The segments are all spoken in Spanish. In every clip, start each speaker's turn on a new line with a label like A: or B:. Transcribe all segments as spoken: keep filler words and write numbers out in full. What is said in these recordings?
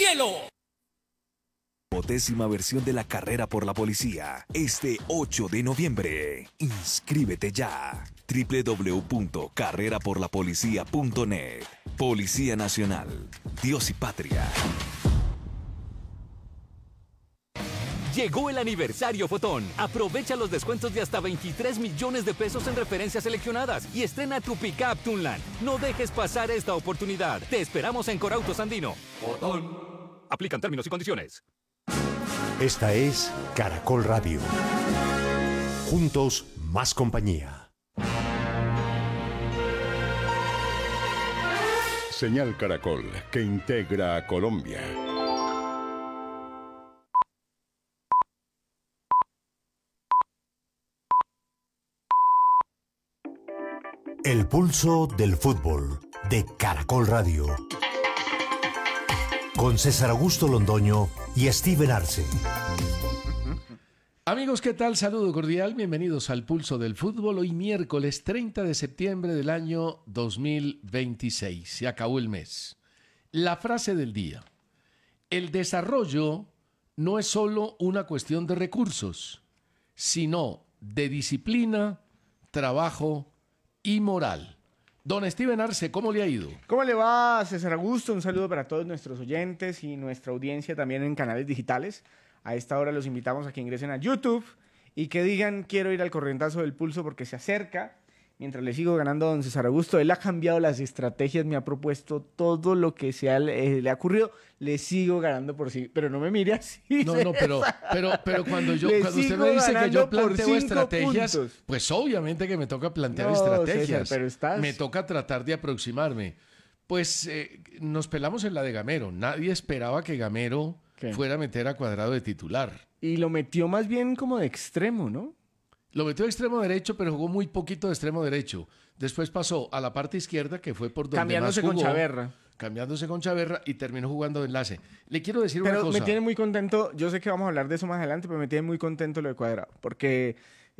A: cielo.
B: Décima versión de la carrera por la policía, este ocho de noviembre. Inscríbete ya. doble u doble u doble u punto carrera por la policía punto net. Policía Nacional. Dios y Patria.
C: Llegó el aniversario Fotón. Aprovecha los descuentos de hasta veintitrés millones de pesos en referencias seleccionadas y estrena tu pickup Tunland. No dejes pasar esta oportunidad. Te esperamos en Corautos Andino. Fotón. Aplican términos y condiciones.
D: Esta es Caracol Radio. Juntos, más compañía.
E: Señal Caracol, que integra a Colombia.
D: El pulso del fútbol de Caracol Radio. Con César Augusto Londoño y Steven Arce.
F: Amigos, ¿qué tal? Saludo cordial, bienvenidos al Pulso del Fútbol. Hoy miércoles treinta de septiembre del año dos mil veintiséis. Se acabó el mes. La frase del día. El desarrollo no es solo una cuestión de recursos, sino de disciplina, trabajo y moral. Don Steven Arce, ¿cómo le ha ido?
G: ¿Cómo le va, César Augusto? Un saludo para todos nuestros oyentes y nuestra audiencia también en canales digitales. A esta hora los invitamos a que ingresen a YouTube y que digan quiero ir al corrientazo del pulso porque se acerca. Mientras le sigo ganando a don César Augusto, él ha cambiado las estrategias, me ha propuesto todo lo que sea, eh, le ha ocurrido, le sigo ganando por sí, pero no me mire así.
F: No, no, pero, pero, pero cuando, yo,
G: Le
F: cuando usted
G: sigo
F: me dice que
G: ganando
F: yo
G: por
F: planteo
G: cinco
F: estrategias,
G: puntos.
F: pues obviamente que me toca plantear
G: No,
F: estrategias.
G: César, pero estás-
F: Me toca tratar de aproximarme. Pues eh, nos pelamos en la de Gamero. Nadie esperaba que Gamero
G: ¿Qué?
F: fuera a meter a Cuadrado de titular.
G: Y lo metió más bien como de extremo, ¿no?
F: Lo metió de extremo derecho, pero jugó muy poquito de extremo derecho. Después pasó a la parte izquierda, que fue por donde
G: Cambiándose
F: más
G: con
F: jugó,
G: Chaverra.
F: cambiándose con Chaverra y terminó jugando de enlace. Le quiero decir una
G: Pero
F: cosa.
G: me tiene muy contento, yo sé que vamos a hablar de eso más adelante, pero me tiene muy contento lo de Cuadrado, porque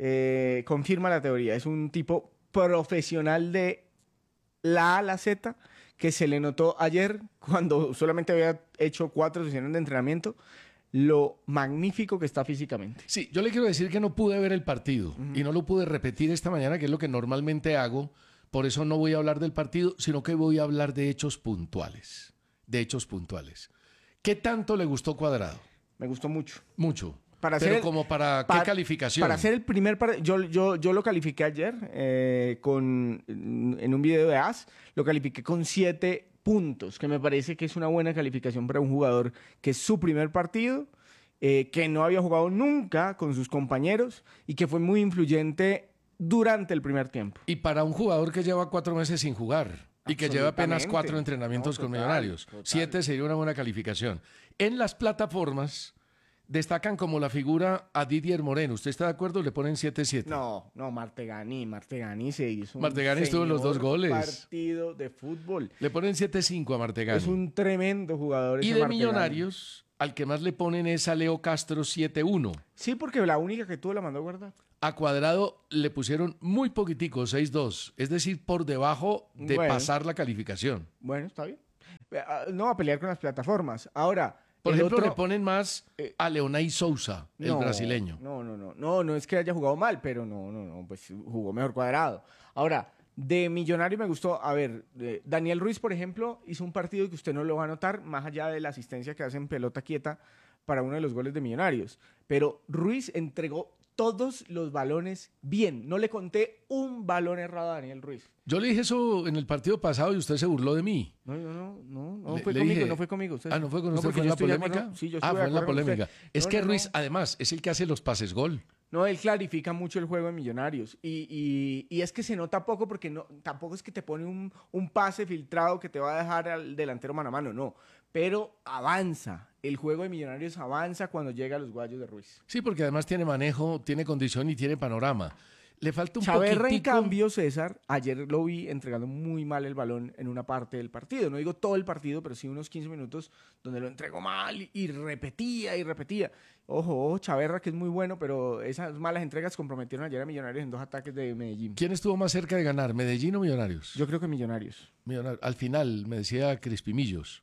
G: eh, confirma la teoría. Es un tipo profesional de la A a la Z, que se le notó ayer cuando solamente había hecho cuatro sesiones de entrenamiento, lo magnífico que está físicamente.
F: Sí, yo le quiero decir que no pude ver el partido y no lo pude repetir esta mañana, que es lo que normalmente hago. Por eso no voy a hablar del partido, sino que voy a hablar de hechos puntuales. De hechos puntuales. ¿Qué tanto le gustó Cuadrado?
G: Me gustó mucho.
F: Mucho.
G: Para
F: Pero
G: hacer-
F: como para
G: pa-
F: qué calificación.
G: Para hacer el primer partido, yo, yo, yo lo califiqué ayer eh, con, en un video de A S, lo califiqué con siete puntos, que me parece que es una buena calificación para un jugador que es su primer partido, eh, que no había jugado nunca con sus compañeros y que fue muy influyente durante el primer tiempo.
F: Y para un jugador que lleva cuatro meses sin jugar y que lleva apenas
G: Absolutamente.
F: cuatro entrenamientos
G: No,
F: con
G: total,
F: Millonarios.
G: total.
F: Siete sería una buena calificación. En las plataformas destacan como la figura a Didier Moreno. ¿Usted está de acuerdo? Le ponen siete siete.
G: No, no, Martegani, Martegani se hizo un
F: Martegani estuvo en los dos
G: señor
F: goles.
G: partido de fútbol.
F: Le ponen siete cinco a Martegani.
G: Es un tremendo jugador.
F: Y
G: ese
F: de
G: Martegani.
F: Millonarios, al que más le ponen es a Leo Castro siete uno.
G: Sí, porque la única que tuvo la mandó a guardar.
F: A Cuadrado le pusieron muy poquitico, seis dos. Es decir, por debajo de
G: Bueno.
F: pasar la calificación.
G: Bueno, está bien. Eh, ah, No, a pelear con las plataformas. Ahora,
F: Por
G: el
F: ejemplo,
G: otro-
F: le ponen más
G: eh,
F: a Leonay Sousa, el
G: no,
F: brasileño.
G: No, no, no, no, no es que haya jugado mal, pero no, no, no, pues jugó mejor Cuadrado. Ahora, de Millonario me gustó, a ver, eh, Daniel Ruiz, por ejemplo, hizo un partido que usted no lo va a notar, más allá de la asistencia que hace en pelota quieta para uno de los goles de Millonarios. Pero Ruiz entregó todos los balones bien. No le conté un balón errado a Daniel Ruiz.
F: Yo le dije eso en el partido pasado y usted se burló de mí.
G: No, no, no, no, no
F: Le-
G: fue
F: le
G: conmigo,
F: dije-
G: no fue conmigo. usted-
F: Ah, ¿no fue con usted?
G: porque
F: ¿Fue en
G: yo
F: la
G: estoy de
F: polémica?
G: acuerdo- sí, yo
F: Ah,
G: estuve
F: fue
G: de
F: en la
G: acuerdo con usted.
F: polémica. Es
G: No,
F: que
G: no,
F: Ruiz,
G: no.
F: además, es el que hace los pases gol.
G: No, él clarifica mucho el juego de Millonarios. Y, y- y es que se nota poco porque no, tampoco es que te pone un, un pase filtrado que te va a dejar al delantero mano a mano, no. Pero avanza. El juego de Millonarios avanza cuando llega a los guayos de Ruiz.
F: Sí, porque además tiene manejo, tiene condición y tiene panorama. Le falta un
G: Chaverra, en
F: poquitico...
G: cambio, César, ayer lo vi entregando muy mal el balón en una parte del partido. No digo todo el partido, pero sí unos quince minutos donde lo entregó mal y, y repetía y repetía. Ojo, ojo, Chaverra, que es muy bueno, pero esas malas entregas comprometieron ayer a Millonarios en dos ataques de Medellín.
F: ¿Quién estuvo más cerca de ganar, Medellín o Millonarios?
G: Yo creo que Millonarios.
F: Millonarios. Al final, me decía Crispimillos.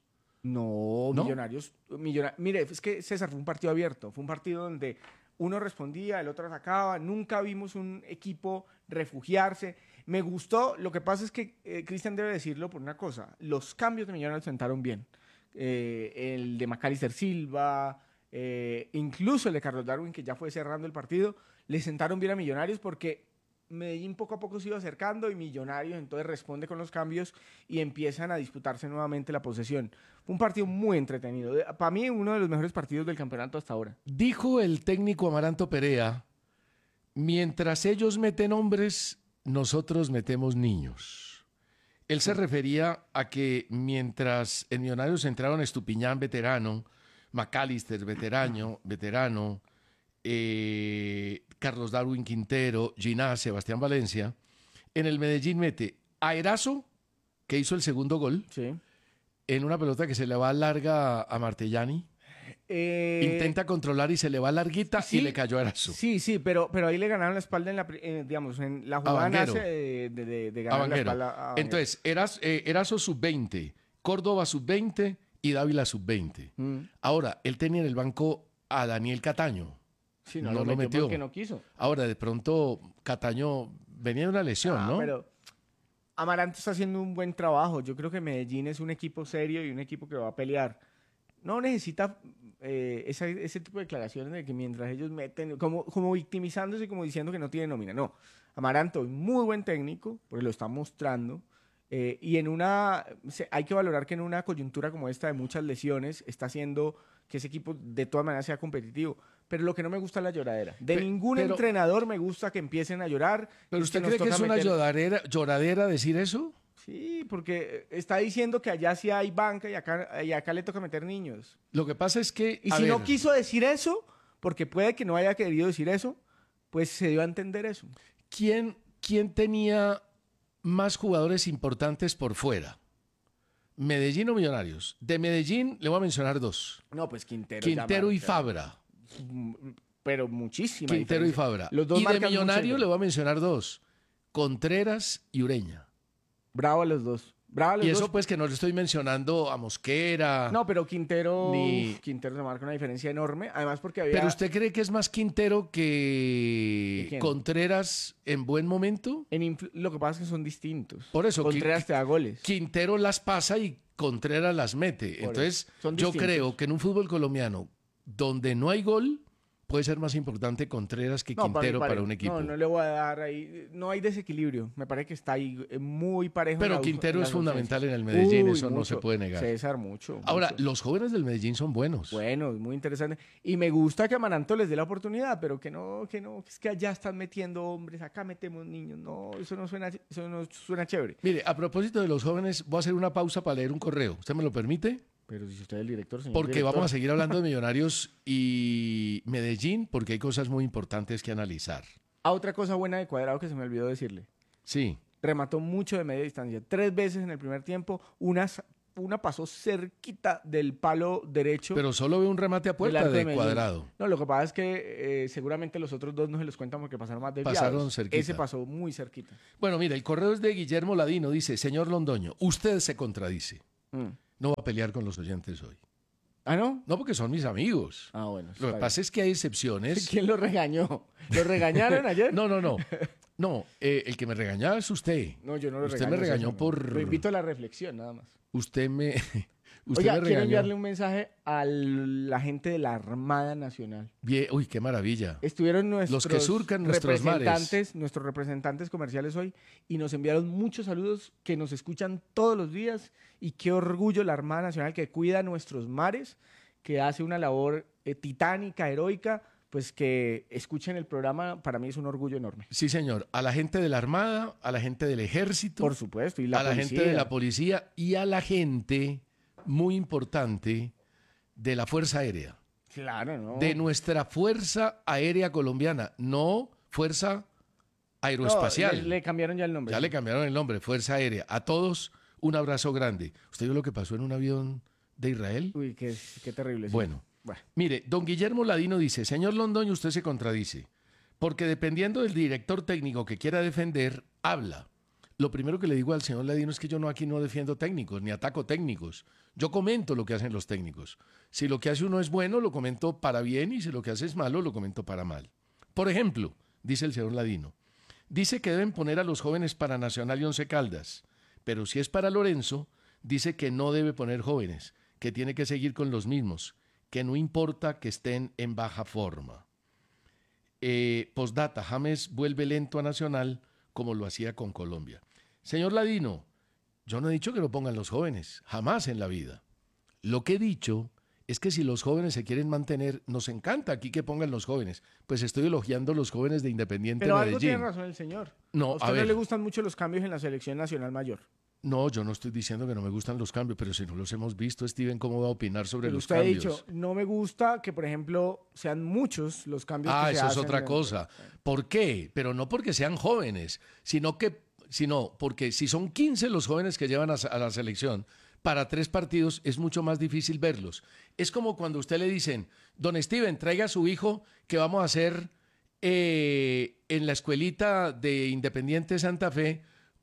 G: No,
F: ¿No?
G: Millonarios, Millona- mire, es que César fue un partido abierto, fue un partido donde uno respondía, el otro atacaba, nunca vimos un equipo refugiarse. Me gustó, lo que pasa es que eh, Cristian debe decirlo por una cosa, los cambios de Millonarios sentaron bien. Eh, el de Macalister Silva, eh, incluso el de Carlos Darwin, que ya fue cerrando el partido, le sentaron bien a Millonarios porque Medellín poco a poco se iba acercando y Millonarios entonces responde con los cambios y empiezan a disputarse nuevamente la posesión. Fue un partido muy entretenido. Para mí, uno de los mejores partidos del campeonato hasta ahora.
F: Dijo el técnico Amaranto Perea, mientras ellos meten hombres, nosotros metemos niños. Él se refería a que mientras en Millonarios entraron Estupiñán, veterano, Macalister, veterano, veterano, eh, Carlos Darwin Quintero, Ginás, Sebastián Valencia, en el Medellín mete a Erazo, que hizo el segundo gol,
G: Sí.
F: en una pelota que se le va larga a Martellani.
G: Eh,
F: Intenta controlar y se le va larguita
G: sí,
F: y le cayó a Erazo.
G: Sí, sí, pero, pero ahí le ganaron la espalda en la, pri- eh, digamos, en la jugada
F: Vanguero.
G: nace de, de, de, de
F: A
G: ganar la
F: Vanguero.
G: espalda a Vanguero.
F: Entonces, Eras, eh, Erazo sub veinte, Córdoba sub veinte y Dávila sub veinte.
G: Mm.
F: Ahora, él tenía en el banco a Daniel Cataño.
G: Sí, no,
F: no
G: lo
F: lo
G: metió,
F: metió.
G: porque no quiso.
F: Ahora, de pronto, Cataño venía de una lesión,
G: Ah,
F: ¿no?
G: Pero Amaranto está haciendo un buen trabajo. Yo creo que Medellín es un equipo serio y un equipo que va a pelear. No necesita eh, esa- ese tipo de declaraciones de que mientras ellos meten, como, como victimizándose y como diciendo que no tiene nómina. No, Amaranto es muy buen técnico, porque lo está mostrando. eh, y en una, se- hay que valorar que en una coyuntura como esta de muchas lesiones está haciendo que ese equipo de todas maneras sea competitivo. Pero lo que no me gusta es la lloradera. De
F: Pe-
G: ningún
F: pero-
G: entrenador me gusta que empiecen a llorar.
F: ¿Pero
G: y
F: usted
G: nos
F: cree que
G: toca
F: es una
G: meter-
F: lloradera, lloradera decir eso?
G: Sí, porque está diciendo que allá sí hay banca y acá, y acá le toca meter niños.
F: Lo que pasa es que...
G: Y
F: a
G: si no
F: ver,
G: quiso decir eso, porque puede que no haya querido decir eso, pues se dio a entender eso.
F: ¿quién, ¿quién tenía más jugadores importantes por fuera? ¿Medellín o Millonarios? De Medellín le voy a mencionar dos.
G: No, pues Quintero.
F: Quintero y
G: ya marca,
F: Fabra.
G: Pero muchísima
F: Quintero y
G: diferencia.
F: Fabra.
G: Los dos
F: Y de
G: marcan mucho
F: Millonario
G: nivel.
F: le voy a mencionar dos. Contreras y Ureña.
G: Bravo a los dos. Bravo a los
F: Y eso
G: dos.
F: pues que no le estoy mencionando a Mosquera.
G: No, pero Quintero,
F: Ni-
G: Quintero se marca una diferencia enorme. Además porque había...
F: ¿Pero usted cree que es más Quintero
G: ¿De
F: que
G: quién?
F: Contreras en buen momento?
G: en influ- Lo que pasa es que son distintos.
F: Por eso,
G: Contreras
F: Qui-
G: te da goles.
F: Quintero las pasa y Contreras las mete.
G: Por
F: Entonces,
G: eso. Son
F: yo
G: distintos.
F: creo que en un fútbol colombiano donde no hay gol, puede ser más importante Contreras que
G: No, para mí
F: Quintero para,
G: pare-
F: un equipo.
G: No, no le voy a dar ahí. No hay desequilibrio. Me parece que está ahí eh, muy parejo. en
F: Pero
G: la-
F: Quintero
G: en
F: es
G: las
F: fundamental en
G: ausencias.
F: el Medellín,
G: Uy,
F: eso no
G: mucho.
F: se puede negar.
G: César, mucho.
F: Ahora,
G: mucho.
F: los jóvenes del Medellín son buenos.
G: Bueno, muy interesante. Y me gusta que Amaranto les dé la oportunidad, pero que no, que no, que es que allá están metiendo hombres, acá metemos niños. No, eso no suena, eso no suena chévere.
F: Mire, a propósito de los jóvenes, voy a hacer una pausa para leer un correo. ¿Usted me lo permite?
G: Pero si usted es el director, señor
F: Porque
G: director.
F: vamos a seguir hablando de Millonarios y Medellín, porque hay cosas muy importantes que analizar.
G: Ah, otra cosa buena de Cuadrado que se me olvidó decirle.
F: Sí,
G: Remató mucho de media distancia. Tres veces en el primer tiempo. Una, una pasó cerquita del palo derecho.
F: pero solo veo un remate a
G: del
F: puerta
G: arco
F: de
G: Medellín.
F: Cuadrado.
G: No, lo que pasa es que eh, seguramente los otros dos no se los cuentan porque pasaron más desviados.
F: Pasaron cerquita.
G: Ese pasó muy cerquita.
F: Bueno, mira, el correo es de Guillermo Ladino. Dice, señor Londoño, usted se contradice.
G: Mm.
F: No va a pelear con los oyentes hoy.
G: ¿Ah, no?
F: No, porque son mis amigos.
G: Ah, bueno.
F: Lo que pasa es que hay excepciones.
G: ¿Quién lo regañó? ¿Lo regañaron ayer?
F: No, no, no. No, eh, el que me regañaba es usted.
G: No, yo no lo
F: Usted
G: regaño.
F: me regañó
G: César,
F: por-
G: Lo invito a la reflexión, nada más.
F: Usted me, usted
G: Oiga,
F: me
G: quiero
F: regañó.
G: enviarle un mensaje a la gente de la Armada Nacional.
F: Bien, uy, qué maravilla.
G: Estuvieron nuestros
F: que surcan nuestros mares.
G: representantes, nuestros representantes comerciales hoy y nos enviaron muchos saludos que nos escuchan todos los días y qué orgullo la Armada Nacional que cuida nuestros mares, que hace una labor eh, titánica, heroica, pues que escuchen el programa, para mí es un orgullo enorme.
F: Sí, señor. A la gente de la Armada, a la gente del Ejército,
G: Por supuesto, y la
F: a la
G: policía.
F: gente de la policía y a la gente, muy importante, de la Fuerza Aérea.
G: Claro, ¿no?
F: De nuestra Fuerza Aérea Colombiana, no Fuerza
G: No,
F: Aeroespacial.
G: le, le cambiaron ya el nombre.
F: Ya le cambiaron el nombre, Fuerza Aérea. A todos, un abrazo grande. ¿Usted vio lo que pasó en un avión de Israel?
G: Uy, qué, qué terrible. sí.
F: Bueno,
G: Bueno.
F: mire, don Guillermo Ladino dice, señor Londoño, usted se contradice, porque dependiendo del director técnico que quiera defender, habla. Lo primero que le digo al señor Ladino es que yo no aquí no defiendo técnicos, ni ataco técnicos. Yo comento lo que hacen los técnicos. Si lo que hace uno es bueno, lo comento para bien, y si lo que hace es malo, lo comento para mal. Por ejemplo, dice el señor Ladino, dice que deben poner a los jóvenes para Nacional y Once Caldas, pero si es para Lorenzo, dice que no debe poner jóvenes, que tiene que seguir con los mismos, que no importa que estén en baja forma. Eh, postdata, James vuelve lento a Nacional como lo hacía con Colombia. Señor Ladino, yo no he dicho que lo pongan los jóvenes, jamás en la vida. Lo que he dicho es que si los jóvenes se quieren mantener, nos encanta aquí que pongan los jóvenes. Pues estoy elogiando a los jóvenes de Independiente
G: Pero
F: Medellín.
G: algo tiene razón el señor.
F: No,
G: a usted
F: a
G: no
F: ver.
G: le gustan mucho los cambios en la selección nacional mayor.
F: No, yo no estoy diciendo que no me gustan los cambios, pero si no los hemos visto, Steven, ¿cómo va a opinar sobre
G: Pero
F: los
G: usted
F: cambios?
G: ha dicho, no me gusta que, por ejemplo, sean muchos los cambios
F: Ah,
G: que se
F: eso es
G: hacen
F: otra
G: en-
F: cosa. ¿Por qué? Pero no porque sean jóvenes, sino que, sino porque si son quince los jóvenes que llevan a, a la selección, para tres partidos es mucho más difícil verlos. Es como cuando a usted le dicen, don Steven, traiga a su hijo que vamos a hacer eh, en la escuelita de Independiente Santa Fe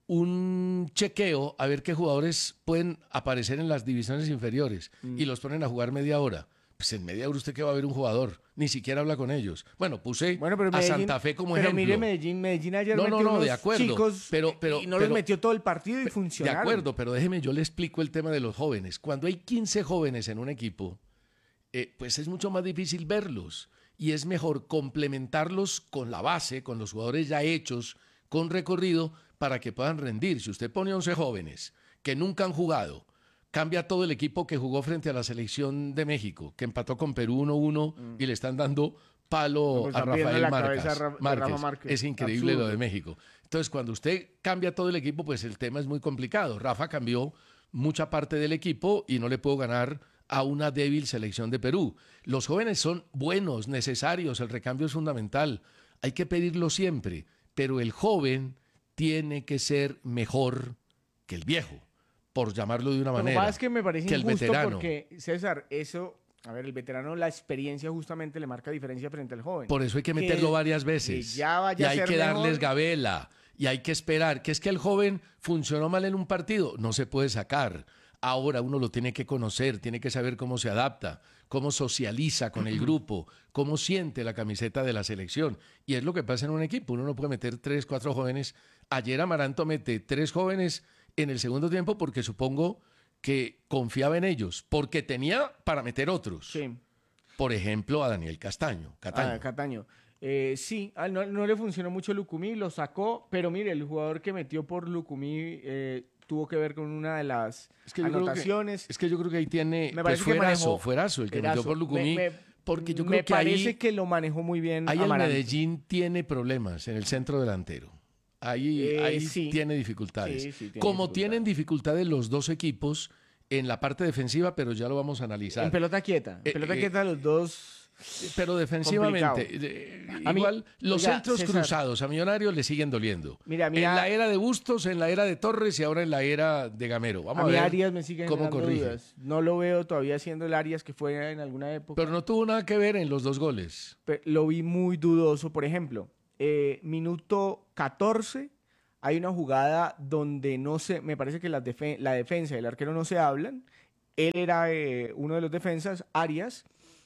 F: un chequeo a ver qué jugadores pueden aparecer en las divisiones inferiores
G: Mm.
F: y los ponen a jugar media hora. Pues en media hora usted que va a ver un jugador, ni siquiera habla con ellos. Bueno, puse
G: Bueno, pero
F: a
G: Medellín-
F: Santa Fe como
G: pero
F: ejemplo.
G: mire Medellín, Medellín ayer
F: No,
G: metió
F: no, no,
G: unos
F: de acuerdo,
G: chicos
F: pero- pero-
G: y no
F: pero-
G: los metió todo el partido y
F: De
G: funcionaron.
F: acuerdo, pero déjeme, yo le explico el tema de los jóvenes. Cuando hay quince jóvenes en un equipo, eh, pues es mucho más difícil verlos y es mejor complementarlos con la base, con los jugadores ya hechos, con recorrido, para que puedan rendir. Si usted pone once jóvenes que nunca han jugado, cambia todo el equipo que jugó frente a la selección de México, que empató con Perú uno uno y le están dando palo
G: No, pues
F: a
G: están pidiendo
F: Rafael
G: la
F: Márquez.
G: cabeza a Ra- de
F: Márquez.
G: Rafa Márquez.
F: Es increíble
G: Absurdo.
F: lo de México. Entonces, cuando usted cambia todo el equipo, pues el tema es muy complicado. Rafa cambió mucha parte del equipo y no le puedo ganar a una débil selección de Perú. Los jóvenes son buenos, necesarios, el recambio es fundamental. Hay que pedirlo siempre, pero el joven tiene que ser mejor que el viejo, por llamarlo de una
G: Lo que
F: manera.
G: pasa es que me parece
F: que el
G: injusto
F: veterano.
G: porque, César, eso, a ver, el veterano, la experiencia justamente le marca diferencia frente al joven.
F: Por eso hay que
G: Que-
F: meterlo varias veces.
G: que ya vaya
F: y
G: a
F: hay
G: ser
F: que darles
G: mejor.
F: gabela. Y hay que esperar. Que es que el joven funcionó mal en un partido. No se puede sacar. Ahora uno lo tiene que conocer, tiene que saber cómo se adapta, cómo socializa con el grupo, cómo siente la camiseta de la selección. Y es lo que pasa en un equipo. Uno no puede meter tres, cuatro jóvenes. Ayer Amaranto mete tres jóvenes en el segundo tiempo porque supongo que confiaba en ellos, porque tenía para meter otros.
G: Sí.
F: Por ejemplo, a Daniel Castaño. Cataño.
G: Ah, Cataño. Eh, sí, ah, no, no le funcionó mucho Lucumí, lo sacó, pero mire, el jugador que metió por Lucumí eh, tuvo que ver con una de las
F: Es que yo creo que-
G: anotaciones.
F: Es que yo creo que ahí tiene
G: Me
F: pues,
G: parece que
F: fuerazo,
G: manejó-
F: fuerazo, el que
G: Fuerazo.
F: metió por Lucumí,
G: Me- me-
F: porque yo
G: me
F: creo que
G: parece
F: ahí,
G: que lo manejó muy bien
F: ahí el
G: Amaranto.
F: Medellín tiene problemas en el centro delantero. Ahí,
G: Eh,
F: ahí
G: sí.
F: tiene dificultades.
G: Sí, sí, tiene
F: Como
G: dificultades.
F: tienen dificultades los dos equipos en la parte defensiva, pero ya lo vamos a analizar.
G: En pelota quieta. En
F: Eh,
G: pelota
F: eh,
G: quieta los dos.
F: Pero defensivamente, eh,
G: A mí-
F: igual los
G: oiga,
F: centros
G: César.
F: cruzados a Millonarios le siguen doliendo.
G: Mira,
F: en
G: mira-
F: la era de Bustos, en la era de Torres y ahora en la era de Gamero. Vamos
G: A
F: a,
G: mí
F: ver
G: Arias me sigue
F: cómo
G: generando
F: corrige.
G: dudas. No lo veo todavía siendo el Arias que fue en alguna época.
F: Pero no tuvo nada que ver en los dos goles.
G: Pe- lo vi muy dudoso. Por ejemplo, eh, minuto catorce, hay una jugada donde no se, me parece que las defe- la defensa y el arquero no se hablan. Él era eh, uno de los defensas, Arias.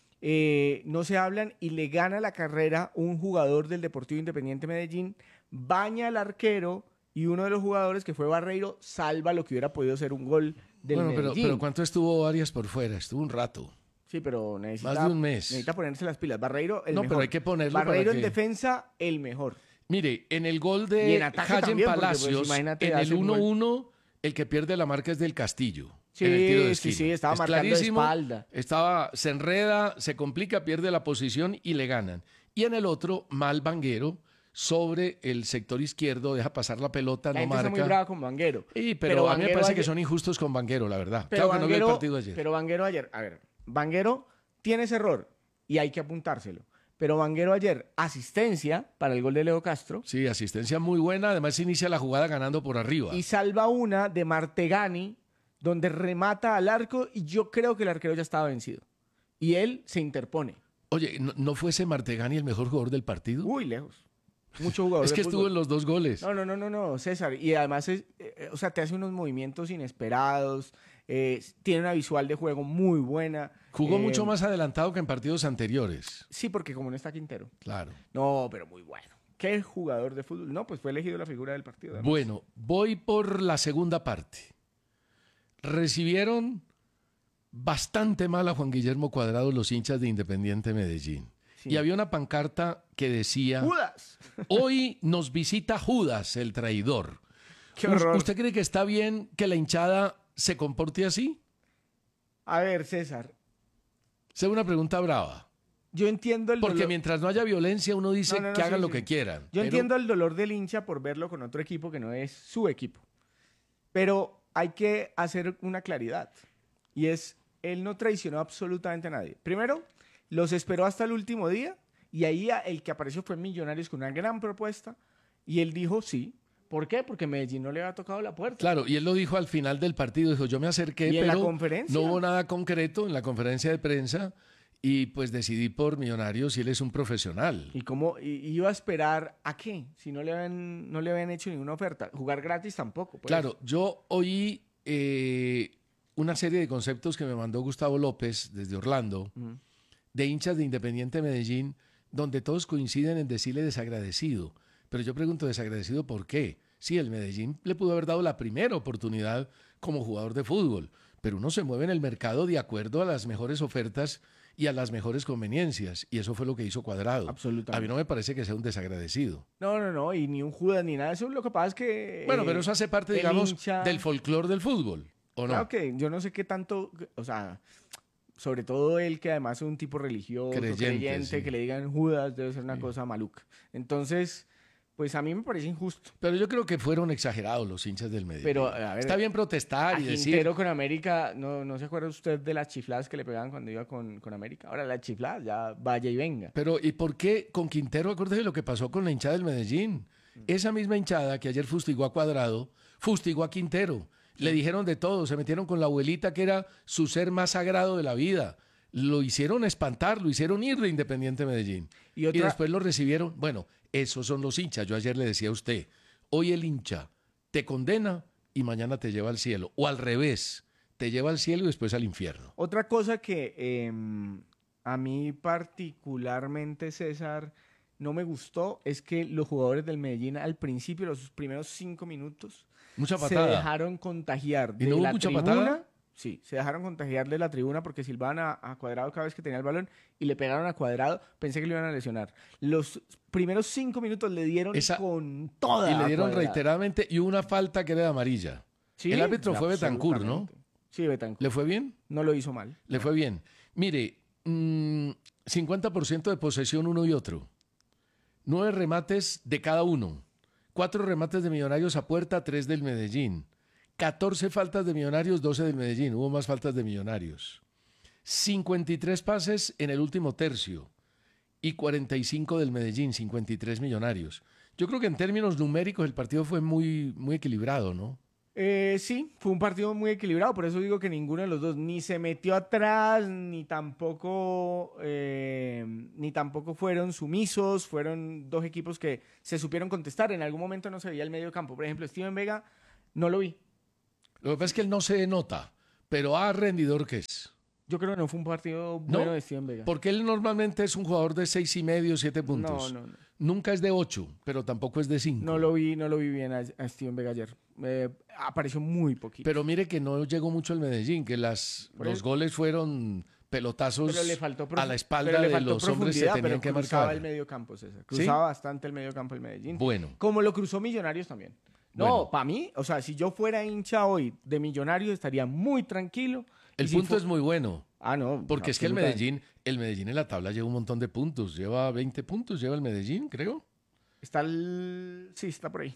G: eh, no se hablan y le gana la carrera un jugador del Deportivo Independiente Medellín, baña al arquero y uno de los jugadores, que fue Barreiro, salva lo que hubiera podido ser un gol del
F: Bueno, pero,
G: Medellín.
F: pero ¿cuánto estuvo Arias por fuera? Estuvo un rato.
G: Sí, pero necesita,
F: Más de un mes.
G: necesita ponerse las pilas. Barreiro, el
F: No,
G: mejor.
F: pero hay que ponerlo para
G: Barreiro en
F: que-
G: defensa, el mejor.
F: Mire, en el gol
G: Y
F: de
G: en ataque
F: Hayen
G: también, porque, pues,
F: Palacios,
G: imagínate,
F: en el
G: hace un
F: uno
G: gol.
F: uno, el que pierde la marca es del Castillo.
G: Sí,
F: en el tiro de
G: sí,
F: esquina.
G: sí, estaba
F: Es
G: marcando de
F: clarísimo,
G: espalda.
F: Estaba, se enreda, se complica, pierde la posición y le ganan. Y en el otro, mal Vanguero, sobre el sector izquierdo, deja pasar la pelota,
G: La
F: no
G: gente
F: marca.
G: está muy brava con Vanguero.
F: Sí, pero,
G: Pero
F: a mí me
G: Vanguero
F: parece que
G: ayer-
F: son injustos con Vanguero, la verdad.
G: Pero
F: claro que no vi el
G: Vanguero,
F: partido ayer.
G: pero Vanguero ayer, a ver, Vanguero tiene ese error y hay que apuntárselo. Pero Vanguero ayer, asistencia para el gol de Leo Castro
F: Sí, asistencia muy buena. Además, inicia la jugada ganando por arriba.
G: y salva una de Martegani, donde remata al arco y yo creo que el arquero ya estaba vencido. Y él se interpone.
F: Oye, ¿no, no fuese Martegani el mejor jugador del partido?
G: Uy, lejos. Mucho jugador
F: Es
G: de
F: que
G: fútbol.
F: estuvo en los dos goles.
G: No, no, no, no, no, César. Y además, es, eh, o sea, te hace unos movimientos inesperados, eh, tiene una visual de juego muy buena.
F: Jugó
G: eh,
F: mucho más adelantado que en partidos anteriores.
G: Sí, porque como no está Quintero.
F: Claro.
G: No, pero muy bueno. ¿Qué jugador de fútbol? No, pues fue elegido la figura del partido. además.
F: Bueno, voy por la segunda parte. Recibieron bastante mal a Juan Guillermo Cuadrado los hinchas de Independiente Medellín.
G: Sí.
F: Y había una pancarta que decía,
G: ¡Judas!
F: hoy nos visita Judas, el traidor.
G: ¡Qué
F: ¿Us-
G: horror!
F: ¿Usted cree que está bien que la hinchada se comporte así?
G: A ver, César,
F: Esa es una pregunta brava.
G: yo entiendo el
F: Porque
G: dolor.
F: mientras no haya violencia, uno dice
G: No, no, no,
F: que hagan
G: sí,
F: lo
G: sí.
F: que quieran.
G: Yo
F: Pero-
G: entiendo el dolor del hincha por verlo con otro equipo que no es su equipo. Pero hay que hacer una claridad. Y es, él no traicionó absolutamente a nadie. Primero, los esperó hasta el último día y ahí a- el que apareció fue Millonarios con una gran propuesta y él dijo sí. ¿Por qué? Porque Medellín no le había tocado la puerta.
F: Claro, y él lo dijo al final del partido, dijo, yo me acerqué,
G: ¿Y en la
F: pero
G: conferencia?
F: no hubo nada concreto en la conferencia de prensa y pues decidí por Millonarios y él es un profesional.
G: ¿Y cómo y- y iba a esperar a qué? Si no le habían, no le habían hecho ninguna oferta. Jugar gratis tampoco. pues.
F: Claro, yo oí eh, una serie de conceptos que me mandó Gustavo López desde Orlando,
G: Ujú.
F: de hinchas de Independiente Medellín, donde todos coinciden en decirle desagradecido. Pero yo pregunto, ¿desagradecido por qué? Sí, el Medellín le pudo haber dado la primera oportunidad como jugador de fútbol, pero uno se mueve en el mercado de acuerdo a las mejores ofertas y a las mejores conveniencias, y eso fue lo que hizo Cuadrado.
G: Absolutamente.
F: A mí no me parece que sea un desagradecido.
G: No, no, no, y ni un Judas ni nada. Eso lo que pasa es que...
F: Bueno,
G: eh,
F: pero eso hace parte,
G: el
F: digamos,
G: hincha-
F: del folclore del fútbol, ¿o no?
G: Claro que yo no sé qué tanto, o sea, sobre todo él que además es un tipo religioso,
F: Creyente,
G: creyente,
F: sí.
G: que le digan Judas debe ser una
F: Sí.
G: cosa maluca. Entonces, pues a mí me parece injusto.
F: Pero yo creo que fueron exagerados los hinchas del Medellín.
G: Pero, a ver,
F: Está bien
G: A
F: protestar y decir...
G: Quintero con América, ¿no, no se acuerda usted de las chifladas que le pegaban cuando iba con, con América? Ahora las chifladas, ya vaya y venga.
F: Pero, ¿y por qué con Quintero? Acuérdese de lo que pasó con la hinchada del Medellín. Esa misma hinchada que ayer fustigó a Cuadrado, fustigó a Quintero. Le dijeron de todo, se metieron con la abuelita que era su ser más sagrado de la vida. Lo hicieron espantar, lo hicieron ir de Independiente Medellín.
G: Y
F: Y,
G: otra-
F: después lo recibieron. Bueno, esos son los hinchas. Yo ayer le decía a usted, hoy el hincha te condena y mañana te lleva al cielo. O al revés, te lleva al cielo y después al infierno.
G: Otra cosa que eh, a mí particularmente, César, no me gustó es que los jugadores del Medellín al principio, los primeros cinco minutos,
F: Mucha
G: se
F: patada.
G: dejaron contagiar
F: ¿Y
G: de
F: no hubo
G: la
F: mucha
G: tribuna.
F: patada?
G: Sí, se dejaron contagiar de la tribuna porque silbaban a, a Cuadrado cada vez que tenía el balón y le pegaron a Cuadrado. Pensé que le iban a lesionar. Los primeros cinco minutos le dieron
F: Esa-
G: con toda.
F: Y le
G: a
F: dieron
G: Cuadrado.
F: reiteradamente y hubo una falta que era de amarilla.
G: Sí,
F: El árbitro fue Betancur, ¿no?
G: absolutamente. Sí, Betancur.
F: ¿Le fue bien?
G: No lo hizo mal.
F: Le fue bien. Mire, mm, cincuenta por ciento de posesión uno y otro. Nueve remates de cada uno. Cuatro remates de Millonarios a puerta, tres del Medellín. catorce faltas de Millonarios, doce del Medellín. Hubo más faltas de Millonarios. cincuenta y tres pases en el último tercio. Y cuarenta y cinco del Medellín, cincuenta y tres Millonarios. Yo creo que en términos numéricos el partido fue muy, muy equilibrado, ¿no?
G: Eh, sí, fue un partido muy equilibrado, por eso digo que ninguno de los dos ni se metió atrás, ni tampoco, eh, ni tampoco fueron sumisos, fueron dos equipos que se supieron contestar. En algún momento no se veía el medio campo. Por ejemplo, Steven Vega no lo vi.
F: Lo que pasa es que él no se nota, pero a rendidor que es.
G: Yo creo que no fue un partido
F: No,
G: bueno de Steven Vega.
F: Porque él normalmente es un jugador de seis y medio, siete puntos.
G: No, no, no.
F: Nunca es de ocho, pero tampoco es de cinco.
G: No lo vi, no lo vi bien a, a Steven Vega ayer. Eh, apareció muy poquito.
F: Pero mire que no llegó mucho el Medellín, que las,
G: Por
F: los
G: eso-
F: goles fueron pelotazos
G: Pero le faltó profu-
F: a la espalda
G: pero le
F: de
G: faltó
F: los hombres que
G: profundidad,
F: tenían
G: pero
F: que
G: cruzaba
F: marcar.
G: el medio campo, César. Cruzaba bastante el medio campo el Medellín.
F: Bueno,
G: Como lo cruzó Millonarios también. No,
F: Bueno.
G: para mí, o sea, si yo fuera hincha hoy de Millonarios estaría muy tranquilo.
F: el
G: Y si
F: punto
G: fu-
F: es muy bueno,
G: Ah, no.
F: porque es que el
G: absolutamente.
F: Medellín, el Medellín en la tabla lleva un montón de puntos. Lleva veinte puntos, lleva el Medellín, creo.
G: Está el... Sí, está por ahí.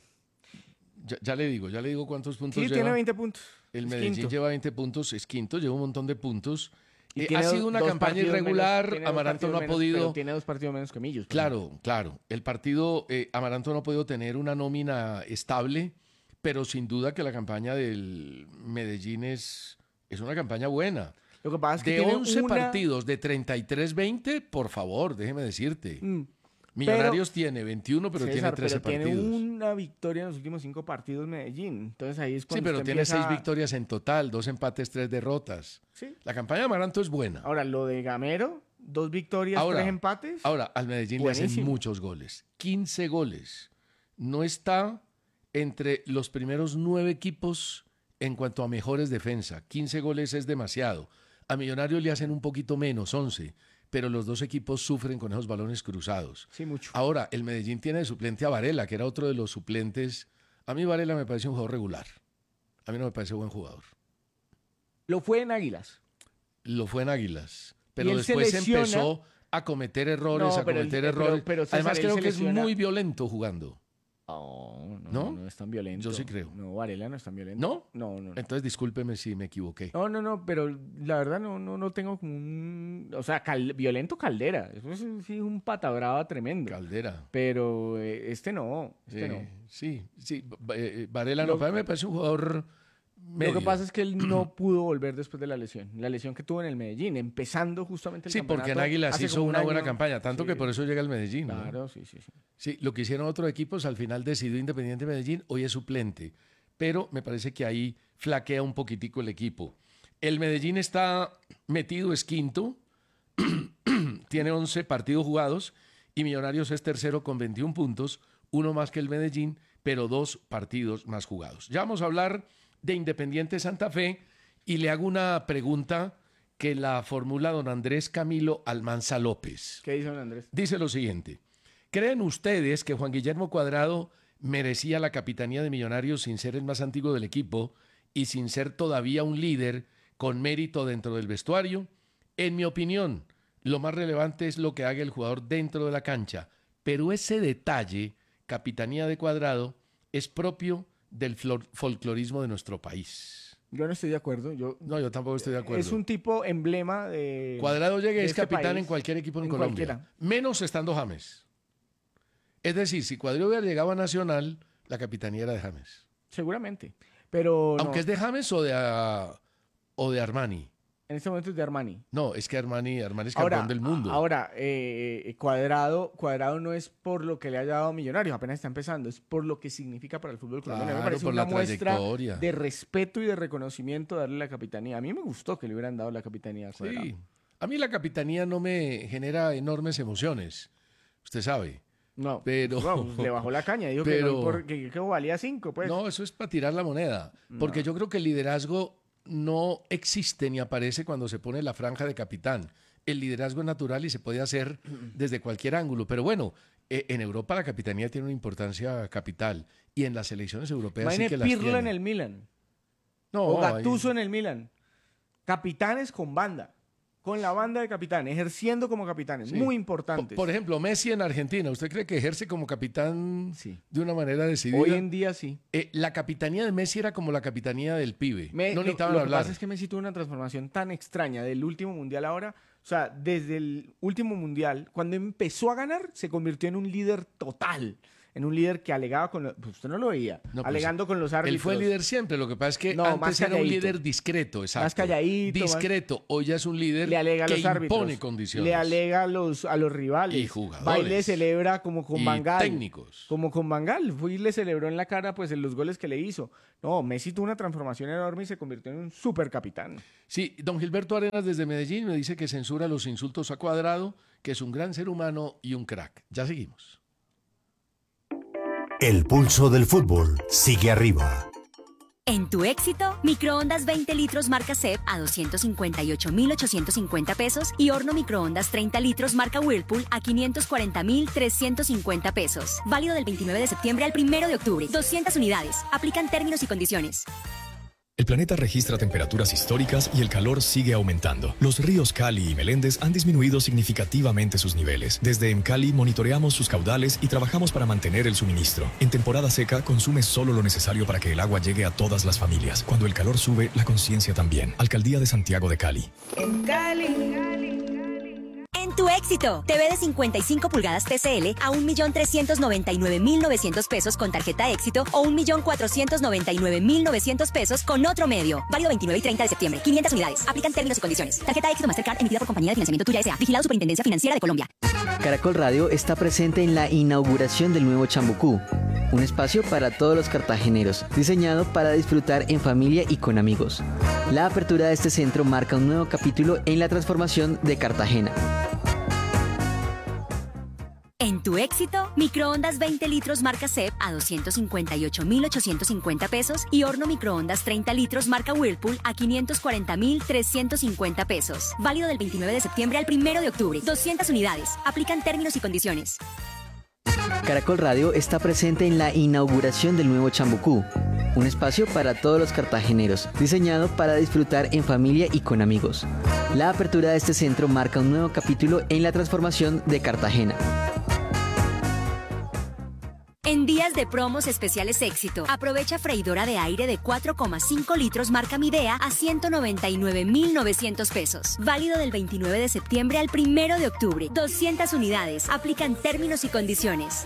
F: Ya, ya le digo, ya le digo cuántos puntos
G: Sí,
F: lleva.
G: tiene veinte puntos.
F: El
G: Es
F: Medellín
G: quinto.
F: lleva veinte puntos, es quinto, lleva un montón de puntos.
G: Y
F: Eh,
G: tiene
F: ha
G: do-
F: sido una
G: dos
F: campaña
G: partidos menos-
F: irregular,
G: tiene dos
F: Amaranto no
G: partidos
F: ha
G: menos,
F: podido...
G: pero tiene dos partidos menos que Millos. por ejemplo.
F: Claro, claro. El partido, eh, Amaranto no ha podido tener una nómina estable, pero sin duda que la campaña del Medellín es, es una campaña buena.
G: Lo que pasa es que
F: De
G: tiene
F: once
G: una-
F: partidos de treinta y tres veinte, por favor, déjeme decirte.
G: Mm.
F: Millonarios pero, tiene veintiuno, pero
G: César,
F: tiene trece
G: pero
F: partidos.
G: Tiene una victoria en los últimos cinco partidos Medellín. Entonces ahí es cuando
F: Sí, pero tiene
G: empieza...
F: seis victorias en total, dos empates, tres derrotas.
G: Sí.
F: La campaña de Amaranto es buena.
G: Ahora, lo de Gamero, dos victorias,
F: ahora,
G: tres empates.
F: Ahora, al Medellín buenísimo. Le hacen muchos goles. quince goles. No está entre los primeros nueve equipos en cuanto a mejores defensa. quince goles es demasiado. A Millonarios le hacen un poquito menos, once. Pero los dos equipos sufren con esos balones cruzados.
G: Sí, mucho.
F: Ahora, el Medellín tiene de suplente a Varela, que era otro de los suplentes. A mí Varela me parece un jugador regular. A mí no me parece buen jugador.
G: Lo fue en Águilas.
F: Lo fue en Águilas. Pero después empezó a cometer errores, no, a cometer el, errores. Pero, pero César, además creo que lesiona... es muy violento jugando.
G: Oh, no,
F: no,
G: no es tan violento.
F: Yo sí creo.
G: No, Varela no es tan violento.
F: ¿No?
G: No, no. no.
F: Entonces discúlpeme si me equivoqué.
G: No, no, no, pero la verdad no, no, no tengo como un... O sea, cal, violento Caldera. Eso es sí, un pata brava tremendo.
F: Caldera.
G: Pero eh, este no, este
F: eh,
G: no.
F: Sí, sí. Eh, Varela no, Lo... me parece un jugador... Medio.
G: Lo que pasa es que él no pudo volver después de la lesión. La lesión que tuvo en el Medellín, empezando justamente el
F: sí,
G: campeonato.
F: Sí, porque en Águilas hizo una buena campaña, tanto
G: sí.
F: que por eso llega al Medellín.
G: Claro,
F: ¿no?
G: sí, sí, sí.
F: Sí, lo que hicieron otros equipos, al final decidió Independiente Medellín, hoy es suplente. Pero me parece que ahí flaquea un poquitico el equipo. El Medellín está metido, es quinto, tiene once partidos jugados y Millonarios es tercero con veintiún puntos, uno más que el Medellín, pero dos partidos más jugados. Ya vamos a hablar de Independiente Santa Fe y le hago una pregunta que la formula don Andrés Camilo Almanza López.
G: ¿Qué dice don Andrés?
F: Dice lo siguiente: ¿creen ustedes que Juan Guillermo Cuadrado merecía la capitanía de Millonarios sin ser el más antiguo del equipo y sin ser todavía un líder con mérito dentro del vestuario? En mi opinión, lo más relevante es lo que haga el jugador dentro de la cancha, pero ese detalle, capitanía de Cuadrado, es propio del folclorismo de nuestro país.
G: Yo no estoy de acuerdo. Yo,
F: no, yo tampoco estoy de acuerdo.
G: Es un tipo emblema de...
F: Cuadrado llega y es
G: este
F: capitán
G: país,
F: en cualquier equipo en,
G: en
F: Colombia.
G: Cualquiera.
F: Menos estando James. Es decir, si Cuadrado hubiera llegado a Nacional, la capitanía era de James.
G: Seguramente. Pero
F: Aunque
G: no.
F: es de James o de, uh, o de Armani.
G: En este momento es de Armani.
F: No, es que Armani, Armani es campeón
G: ahora,
F: del mundo.
G: Ahora, eh, Cuadrado, Cuadrado no es por lo que le haya dado a Millonarios, apenas está empezando, es por lo que significa para el fútbol colombiano.
F: Claro,
G: me parece
F: por
G: una
F: la
G: muestra
F: trayectoria.
G: de respeto y de reconocimiento darle la capitanía. A mí me gustó que le hubieran dado la capitanía a Cuadrado.
F: Sí, a mí la capitanía no me genera enormes emociones, usted sabe.
G: No,
F: pero
G: no, pues le bajó la caña, dijo
F: pero,
G: que, no, por, que, que valía cinco. Pues.
F: No, eso es para tirar la moneda, porque no. Yo creo que el liderazgo no existe ni aparece cuando se pone la franja de capitán. El liderazgo es natural y se puede hacer desde cualquier ángulo. Pero bueno, eh, en Europa la capitanía tiene una importancia capital y en las selecciones europeas
G: Imagine
F: sí que las
G: Pirlo
F: tiene.
G: en el Milan.
F: No,
G: o Gattuso
F: ahí...
G: en el Milan. Capitanes con banda. Con la banda de capitanes, ejerciendo como capitanes. Sí. Muy importantes.
F: Por, por ejemplo, Messi en Argentina. ¿Usted cree que ejerce como capitán
G: sí.
F: de una manera decidida?
G: Hoy en día sí.
F: Eh, la capitanía de Messi era como la capitanía del pibe.
G: Me,
F: no necesitaban
G: lo, lo
F: hablar.
G: Lo que pasa es que Messi tuvo una transformación tan extraña del último mundial ahora. O sea, desde el último mundial, cuando empezó a ganar, se convirtió en un líder total. En un líder que alegaba con los... Pues usted no lo veía. No, pues, alegando con los árbitros.
F: Él fue líder siempre. Lo que pasa es que
G: no,
F: antes era un líder discreto. Exacto.
G: Más calladito.
F: Discreto. Más... Hoy ya es un líder
G: le alega
F: que
G: a los árbitros,
F: impone condiciones.
G: Le alega a los, a los rivales.
F: Y jugadores.
G: Va y le celebra como con
F: y
G: Bangal.
F: técnicos.
G: Como con Bangal. Fue y le celebró en la cara pues en los goles que le hizo. No, Messi tuvo una transformación enorme y se convirtió en un supercapitán.
F: Sí, don Gilberto Arenas desde Medellín me dice que censura los insultos a Cuadrado, que es un gran ser humano y un crack. Ya seguimos.
D: El pulso del fútbol sigue arriba.
A: En tu éxito, microondas veinte litros marca C E P a doscientos cincuenta y ocho mil ochocientos cincuenta pesos y horno microondas treinta litros marca Whirlpool a quinientos cuarenta mil trescientos cincuenta pesos. Válido del veintinueve de septiembre al primero de octubre. doscientas unidades. Aplican términos y condiciones.
H: El planeta registra temperaturas históricas y el calor sigue aumentando. Los ríos Cali y Meléndez han disminuido significativamente sus niveles. Desde EMCALI monitoreamos sus caudales y trabajamos para mantener el suministro. En temporada seca, consume solo lo necesario para que el agua llegue a todas las familias. Cuando el calor sube, la conciencia también. Alcaldía de Santiago de Cali.
A: En Cali. En tu éxito, T V de cincuenta y cinco pulgadas T C L a un millón trescientos noventa y nueve mil novecientos pesos con tarjeta éxito o un millón cuatrocientos noventa y nueve mil novecientos pesos con otro medio. Válido veintinueve y treinta de septiembre. quinientas unidades. Aplican términos y condiciones. Tarjeta éxito Mastercard emitida por Compañía de Financiamiento Tuya S A. Vigilado Superintendencia Financiera de Colombia.
I: Caracol Radio está presente en la inauguración del nuevo Chambucú, un espacio para todos los cartageneros, diseñado para disfrutar en familia y con amigos. La apertura de este centro marca un nuevo capítulo en la transformación de Cartagena.
A: En tu éxito, microondas veinte litros marca C E P a doscientos cincuenta y ocho mil ochocientos cincuenta pesos y horno microondas treinta litros marca Whirlpool a quinientos cuarenta mil trescientos cincuenta pesos. Válido del veintinueve de septiembre al primero de octubre. doscientas unidades. Aplican términos y condiciones.
I: Caracol Radio está presente en la inauguración del nuevo Chambucú, un espacio para todos los cartageneros, diseñado para disfrutar en familia y con amigos. La apertura de este centro marca un nuevo capítulo en la transformación de Cartagena.
A: En días de promos especiales éxito, aprovecha freidora de aire de cuatro coma cinco litros marca Midea a ciento noventa y nueve mil novecientos pesos. Válido del veintinueve de septiembre al primero de octubre. doscientas unidades. Aplican términos y condiciones.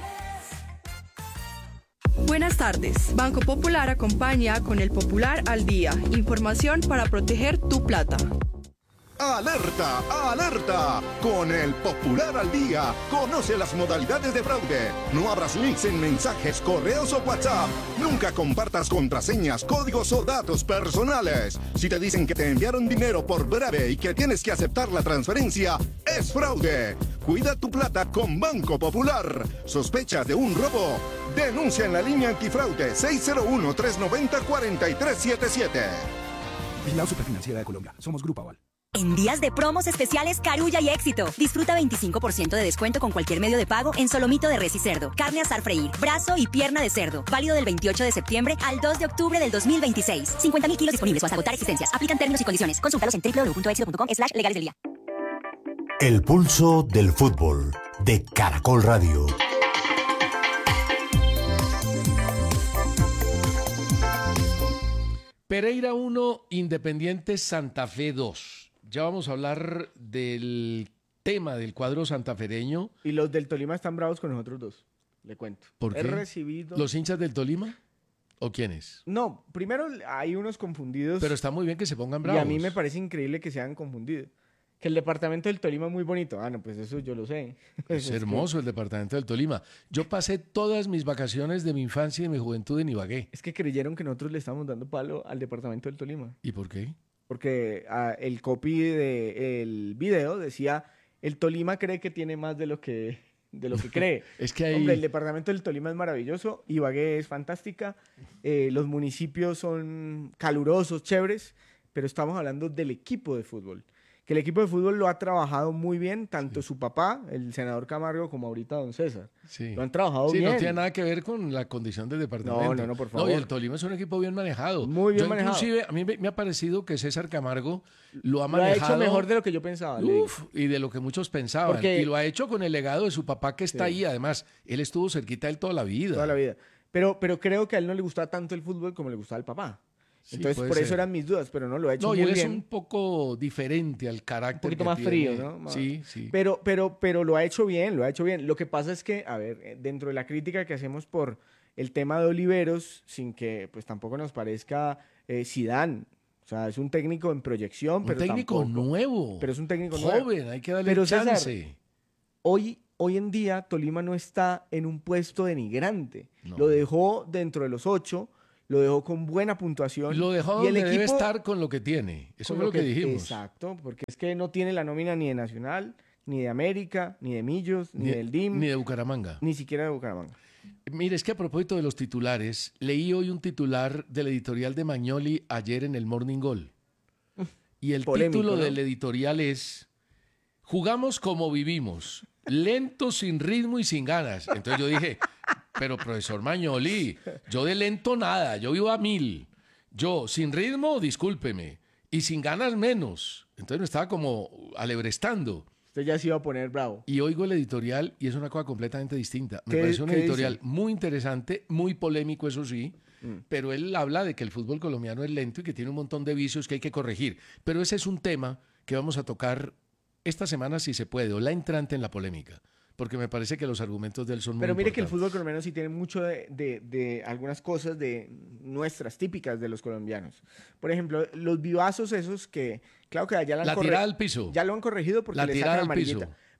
J: Buenas tardes. Banco Popular acompaña con el Popular al Día. Información para proteger tu plata.
K: ¡Alerta! ¡Alerta! Con el Popular al Día, conoce las modalidades de fraude. No abras links en mensajes, correos o WhatsApp. Nunca compartas contraseñas, códigos o datos personales. Si te dicen que te enviaron dinero por breve y que tienes que aceptar la transferencia, es fraude. Cuida tu plata con Banco Popular. ¿Sospechas de un robo? Denuncia en la línea antifraude seis cero uno, tres nueve cero, cuatro tres siete siete.
L: Vigilado Superfinanciera de Colombia. Somos Grupo Aval.
A: En días de promos especiales Carulla y Éxito. Disfruta veinticinco por ciento de descuento con cualquier medio de pago en solomito de res y cerdo, carne asar freír, brazo y pierna de cerdo. Válido del veintiocho de septiembre al dos de octubre del dos mil veintiséis. cincuenta mil kilos disponibles o hasta agotar existencias. Aplican términos y condiciones. Consúltalos en doble u doble u doble u punto éxito punto com slash legales del día.
D: El pulso del fútbol de Caracol Radio.
F: Pereira uno, Independiente Santa Fe dos. Ya vamos a hablar del tema del cuadro santafereño.
G: Y los del Tolima están bravos con nosotros dos, le cuento.
F: ¿Por qué?
G: He recibido...
F: ¿Los hinchas del Tolima? ¿O quiénes?
G: No, primero hay unos confundidos.
F: Pero está muy bien que se pongan bravos.
G: Y a mí me parece increíble que se hayan confundido. Que el departamento del Tolima es muy bonito. Ah, no, pues eso yo lo sé.
F: Es hermoso el departamento del Tolima. Yo pasé todas mis vacaciones de mi infancia y de mi juventud en Ibagué.
G: Es que creyeron que nosotros le estábamos dando palo al departamento del Tolima.
F: ¿Y por qué?
G: Porque ah, el copy del video decía, el Tolima cree que tiene más de lo que, de lo que cree.
F: Es que hay...
G: Hombre, el departamento del Tolima es maravilloso, Ibagué es fantástica, eh, los municipios son calurosos, chéveres, pero estamos hablando del equipo de fútbol. Que el equipo de fútbol lo ha trabajado muy bien, tanto sí. su papá, el senador Camargo, como ahorita don César.
F: Sí.
G: Lo han trabajado
F: sí,
G: bien.
F: no tiene nada que ver con la condición del departamento.
G: No, no, no, por favor.
F: No, y el Tolima es un equipo bien manejado.
G: Muy bien
F: yo,
G: manejado.
F: Inclusive, a mí me, me ha parecido que César Camargo lo ha
G: lo
F: manejado...
G: Lo ha hecho mejor de lo que yo pensaba.
F: Uf, y de lo que muchos pensaban.
G: Porque...
F: Y lo ha hecho con el legado de su papá que está sí. ahí. Además, él estuvo cerquita de él toda la vida.
G: Toda la vida. Pero, pero creo que a él no le gustaba tanto el fútbol como le gustaba el papá. Sí, entonces, por ser. eso eran mis dudas, pero no, lo ha hecho
F: no,
G: muy bien.
F: No, y él
G: bien.
F: es un poco diferente al carácter.
G: Un poquito
F: que
G: más
F: tiene.
G: frío, ¿no? Más...
F: Sí, sí.
G: Pero, pero, pero lo ha hecho bien, lo ha hecho bien. Lo que pasa es que, a ver, dentro de la crítica que hacemos por el tema de Oliveros, sin que pues tampoco nos parezca eh, Zidane. O sea, es un técnico en proyección,
F: un
G: pero
F: técnico
G: tampoco,
F: nuevo.
G: Pero es un técnico
F: joven,
G: nuevo.
F: Joven, hay que darle
G: pero,
F: chance.
G: César, hoy, hoy en día Tolima no está en un puesto denigrante. No. Lo dejó dentro de los ocho. Lo dejó con buena puntuación.
F: Lo dejó
G: y
F: donde
G: el equipo,
F: debe estar con lo que tiene. Eso es lo que, que dijimos.
G: Exacto, porque es que no tiene la nómina ni de Nacional, ni de América, ni de Millos, ni, ni del D I M.
F: Ni de Bucaramanga.
G: Ni siquiera de Bucaramanga.
F: Mire, es que a propósito de los titulares, leí hoy un titular del editorial de Magnoli ayer en el Morning Goal. Y el Polémico, título ¿no? del editorial es Jugamos como vivimos, lento, sin ritmo y sin ganas. Entonces yo dije... Pero, profesor Magnoli, yo de lento nada, yo vivo a mil. Yo, sin ritmo, discúlpeme, y sin ganas menos. Entonces me estaba como alebrestando.
G: Usted ya se iba a poner bravo.
F: Y oigo el editorial y es una cosa completamente distinta. Me parece un editorial dice? muy interesante, muy polémico, eso sí, mm. pero él habla de que el fútbol colombiano es lento y que tiene un montón de vicios que hay que corregir. Pero ese es un tema que vamos a tocar esta semana, si se puede, o la entrante en la polémica. Porque me parece que los argumentos de él son muy
G: Pero mire
F: importantes.
G: que el fútbol colombiano sí tiene mucho de, de, de algunas cosas de nuestras típicas de los colombianos. Por ejemplo, los vivazos esos que, claro que ya, la han
F: la tirada al piso.
G: ya lo han corregido porque
F: la
G: le sacan
F: al
G: amarillita.
F: Piso.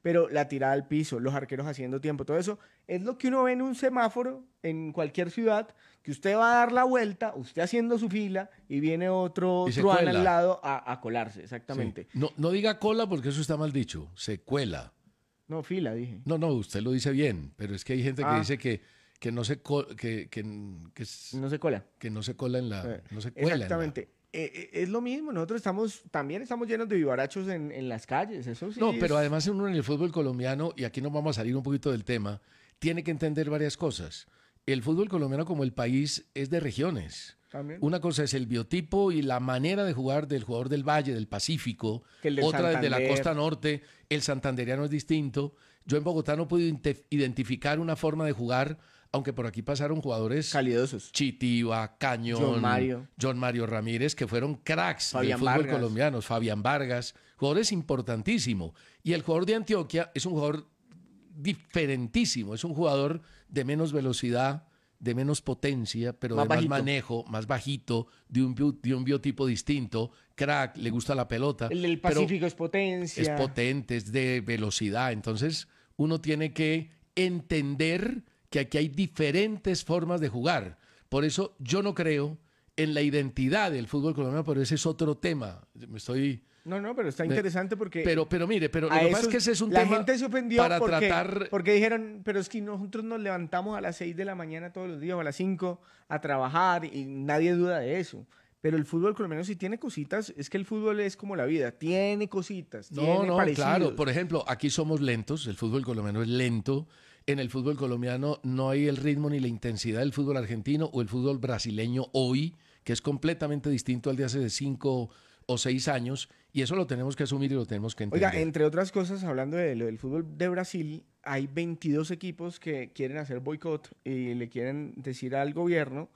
G: pero la tirada al piso, los arqueros haciendo tiempo, todo eso es lo que uno ve en un semáforo en cualquier ciudad, que usted va a dar la vuelta, usted haciendo su fila y viene otro
F: Y se
G: truán
F: cuela.
G: al lado a, a colarse, exactamente.
F: Sí. No, no diga cola porque eso está mal dicho, se cuela.
G: No, fila, dije.
F: No, no, usted lo dice bien, pero es que hay gente que
G: Ah.
F: dice que, que no se co- que, que, que s-
G: No se cola.
F: que no se cola en la,
G: Eh,
F: no se cuela en la-
G: Exactamente. Eh, eh, es lo mismo, nosotros estamos, también estamos llenos de vivarachos en, en las calles, eso sí.
F: No, pero
G: es-
F: además uno en el fútbol colombiano, y aquí nos vamos a salir un poquito del tema, tiene que entender varias cosas. El fútbol colombiano como el país es de regiones.
G: También.
F: Una cosa es el biotipo y la manera de jugar del jugador del Valle, del Pacífico,
G: Que el del
F: otra desde la
G: Santander.
F: costa norte, el santanderiano es distinto. Yo en Bogotá no puedo inte- identificar una forma de jugar, aunque por aquí pasaron jugadores
G: calidosos.
F: Chitiba, Cañón,
G: John Mario.
F: John Mario Ramírez, que fueron cracks
G: Fabián
F: del fútbol
G: Vargas.
F: colombiano, Fabián Vargas, jugadores importantísimos. Y el jugador de Antioquia es un jugador diferentísimo, es un jugador de menos velocidad, de menos potencia, pero
G: Más
F: de más
G: bajito.
F: manejo, más bajito, de un, bio- de un biotipo distinto, crack, le gusta la pelota.
G: El del
F: pero
G: Pacífico es potencia.
F: es potente, es de velocidad. Entonces, uno tiene que entender que aquí hay diferentes formas de jugar. Por eso yo no creo en la identidad del fútbol colombiano, pero ese es otro tema. Me estoy...
G: No, no, pero está
F: Me-
G: interesante porque...
F: Pero, pero mire, pero lo
G: a
F: que pasa
G: esos-
F: es que ese es un
G: la
F: tema
G: gente se ofendió
F: para
G: porque,
F: tratar...
G: porque dijeron, pero es que nosotros nos levantamos a las seis de la mañana todos los días o a las cinco a trabajar y nadie duda de eso. Pero el fútbol colombiano sí tiene cositas, es que el fútbol es como la vida, tiene cositas,
F: No,
G: tiene
F: no,
G: parecidos.
F: claro. Por ejemplo, aquí somos lentos, el fútbol colombiano es lento. En el fútbol colombiano no hay el ritmo ni la intensidad del fútbol argentino o el fútbol brasileño hoy, que es completamente distinto al de hace cinco o seis años, y eso lo tenemos que asumir y lo tenemos que entender.
G: Oiga, entre otras cosas, hablando de lo del fútbol de Brasil, hay veintidós equipos que quieren hacer boicot y le quieren decir al gobierno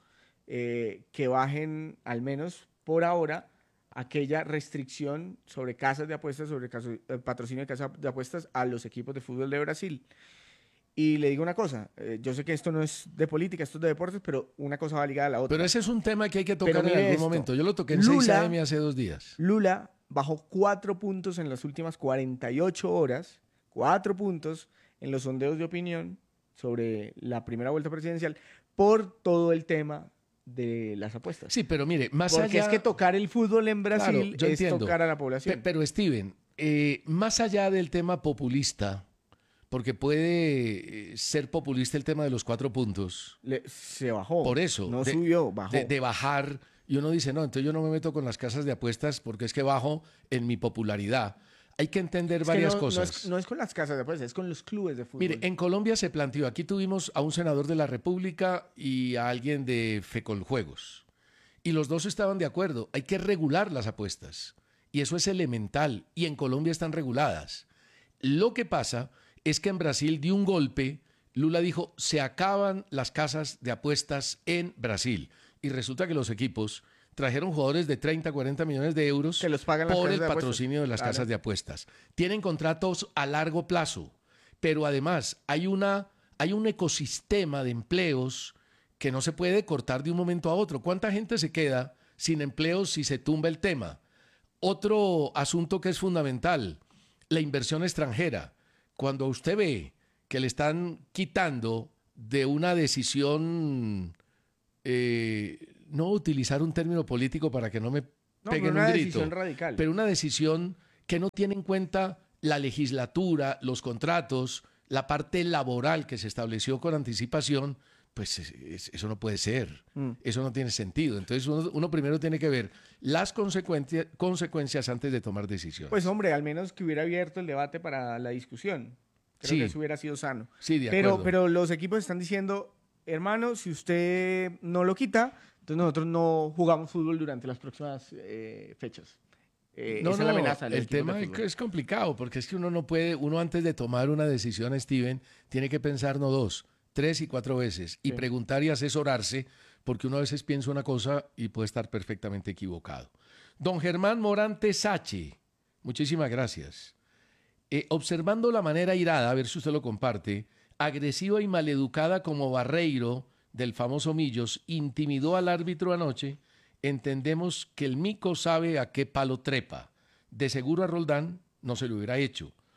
G: eh, que bajen, al menos por ahora, aquella restricción sobre casas de apuestas, sobre caso- eh, patrocinio de casas de apuestas a los equipos de fútbol de Brasil. Y le digo una cosa, eh, yo sé que esto no es de política, esto es de deportes, pero una cosa va ligada a la otra.
F: Pero ese es un tema que hay que tocar
G: Pero
F: en
G: mire
F: algún
G: esto,
F: momento. Yo lo toqué en
G: Lula-
F: seis A M hace dos días.
G: Lula bajó cuatro puntos en las últimas cuarenta y ocho horas, cuatro puntos en los sondeos de opinión sobre la primera vuelta presidencial por todo el tema de las apuestas.
F: Sí, pero mire, más
G: Porque
F: allá...
G: es que tocar el fútbol en Brasil
F: Claro, yo
G: es
F: entiendo.
G: tocar a la población.
F: Pe- Pero Steven, eh, más allá del tema populista, porque puede eh, ser populista el tema de los cuatro puntos.
G: Le- se bajó.
F: Por eso.
G: No
F: de-
G: subió, bajó.
F: De, de bajar. Y uno dice, no, entonces yo no me meto con las casas de apuestas porque es que bajo en mi popularidad. Hay que entender
G: Es que
F: varias
G: no, no
F: cosas.
G: es, no es con las casas de apuestas, es con los clubes de fútbol.
F: Mire, en Colombia se planteó, aquí tuvimos a un senador de la República y a alguien de Fecoljuegos. Y los dos estaban de acuerdo, hay que regular las apuestas. Y eso es elemental, y en Colombia están reguladas. Lo que pasa es que en Brasil, de un golpe, Lula dijo, se acaban las casas de apuestas en Brasil. Y resulta que los equipos trajeron jugadores de treinta, cuarenta millones de euros
G: Que los pagan las
F: por
G: casas
F: el
G: de apuestas.
F: patrocinio de las
G: Claro.
F: casas de apuestas. Tienen contratos a largo plazo, pero además hay, una, hay un ecosistema de empleos que no se puede cortar de un momento a otro. ¿Cuánta gente se queda sin empleos si se tumba el tema? Otro asunto que es fundamental, la inversión extranjera. Cuando usted ve que le están quitando de una decisión, eh, no utilizar un término político para que no me
G: No,
F: peguen
G: pero una
F: un grito,
G: decisión radical.
F: pero una decisión que no tiene en cuenta la legislatura, los contratos, la parte laboral que se estableció con anticipación, pues es- es- eso no puede ser,
G: Mm.
F: eso no tiene sentido. Entonces uno, uno primero tiene que ver las consecuencias, consecuencias antes de tomar decisiones.
G: Pues hombre, al menos que hubiera abierto el debate para la discusión. Creo
F: Sí.
G: que eso hubiera sido sano.
F: Sí, de
G: pero,
F: acuerdo.
G: pero los equipos están diciendo, hermano, si usted no lo quita, entonces nosotros no jugamos fútbol durante las próximas eh, fechas. Eh,
F: No,
G: esa
F: no,
G: es la amenaza. de los
F: el
G: equipos
F: tema
G: de
F: es,
G: fútbol.
F: es complicado porque es que uno no puede, uno antes de tomar una decisión, Steven, tiene que pensar no dos, tres y cuatro veces y
G: Sí.
F: preguntar y asesorarse porque uno a veces piensa una cosa y puede estar perfectamente equivocado. Don Germán Morante Sachi, muchísimas gracias. Eh, observando la manera irada, a ver si usted lo comparte, agresiva y maleducada como Barreiro del famoso Millos intimidó al árbitro anoche, entendemos que el mico sabe a qué palo trepa. De seguro a Roldán no se lo hubiera hecho.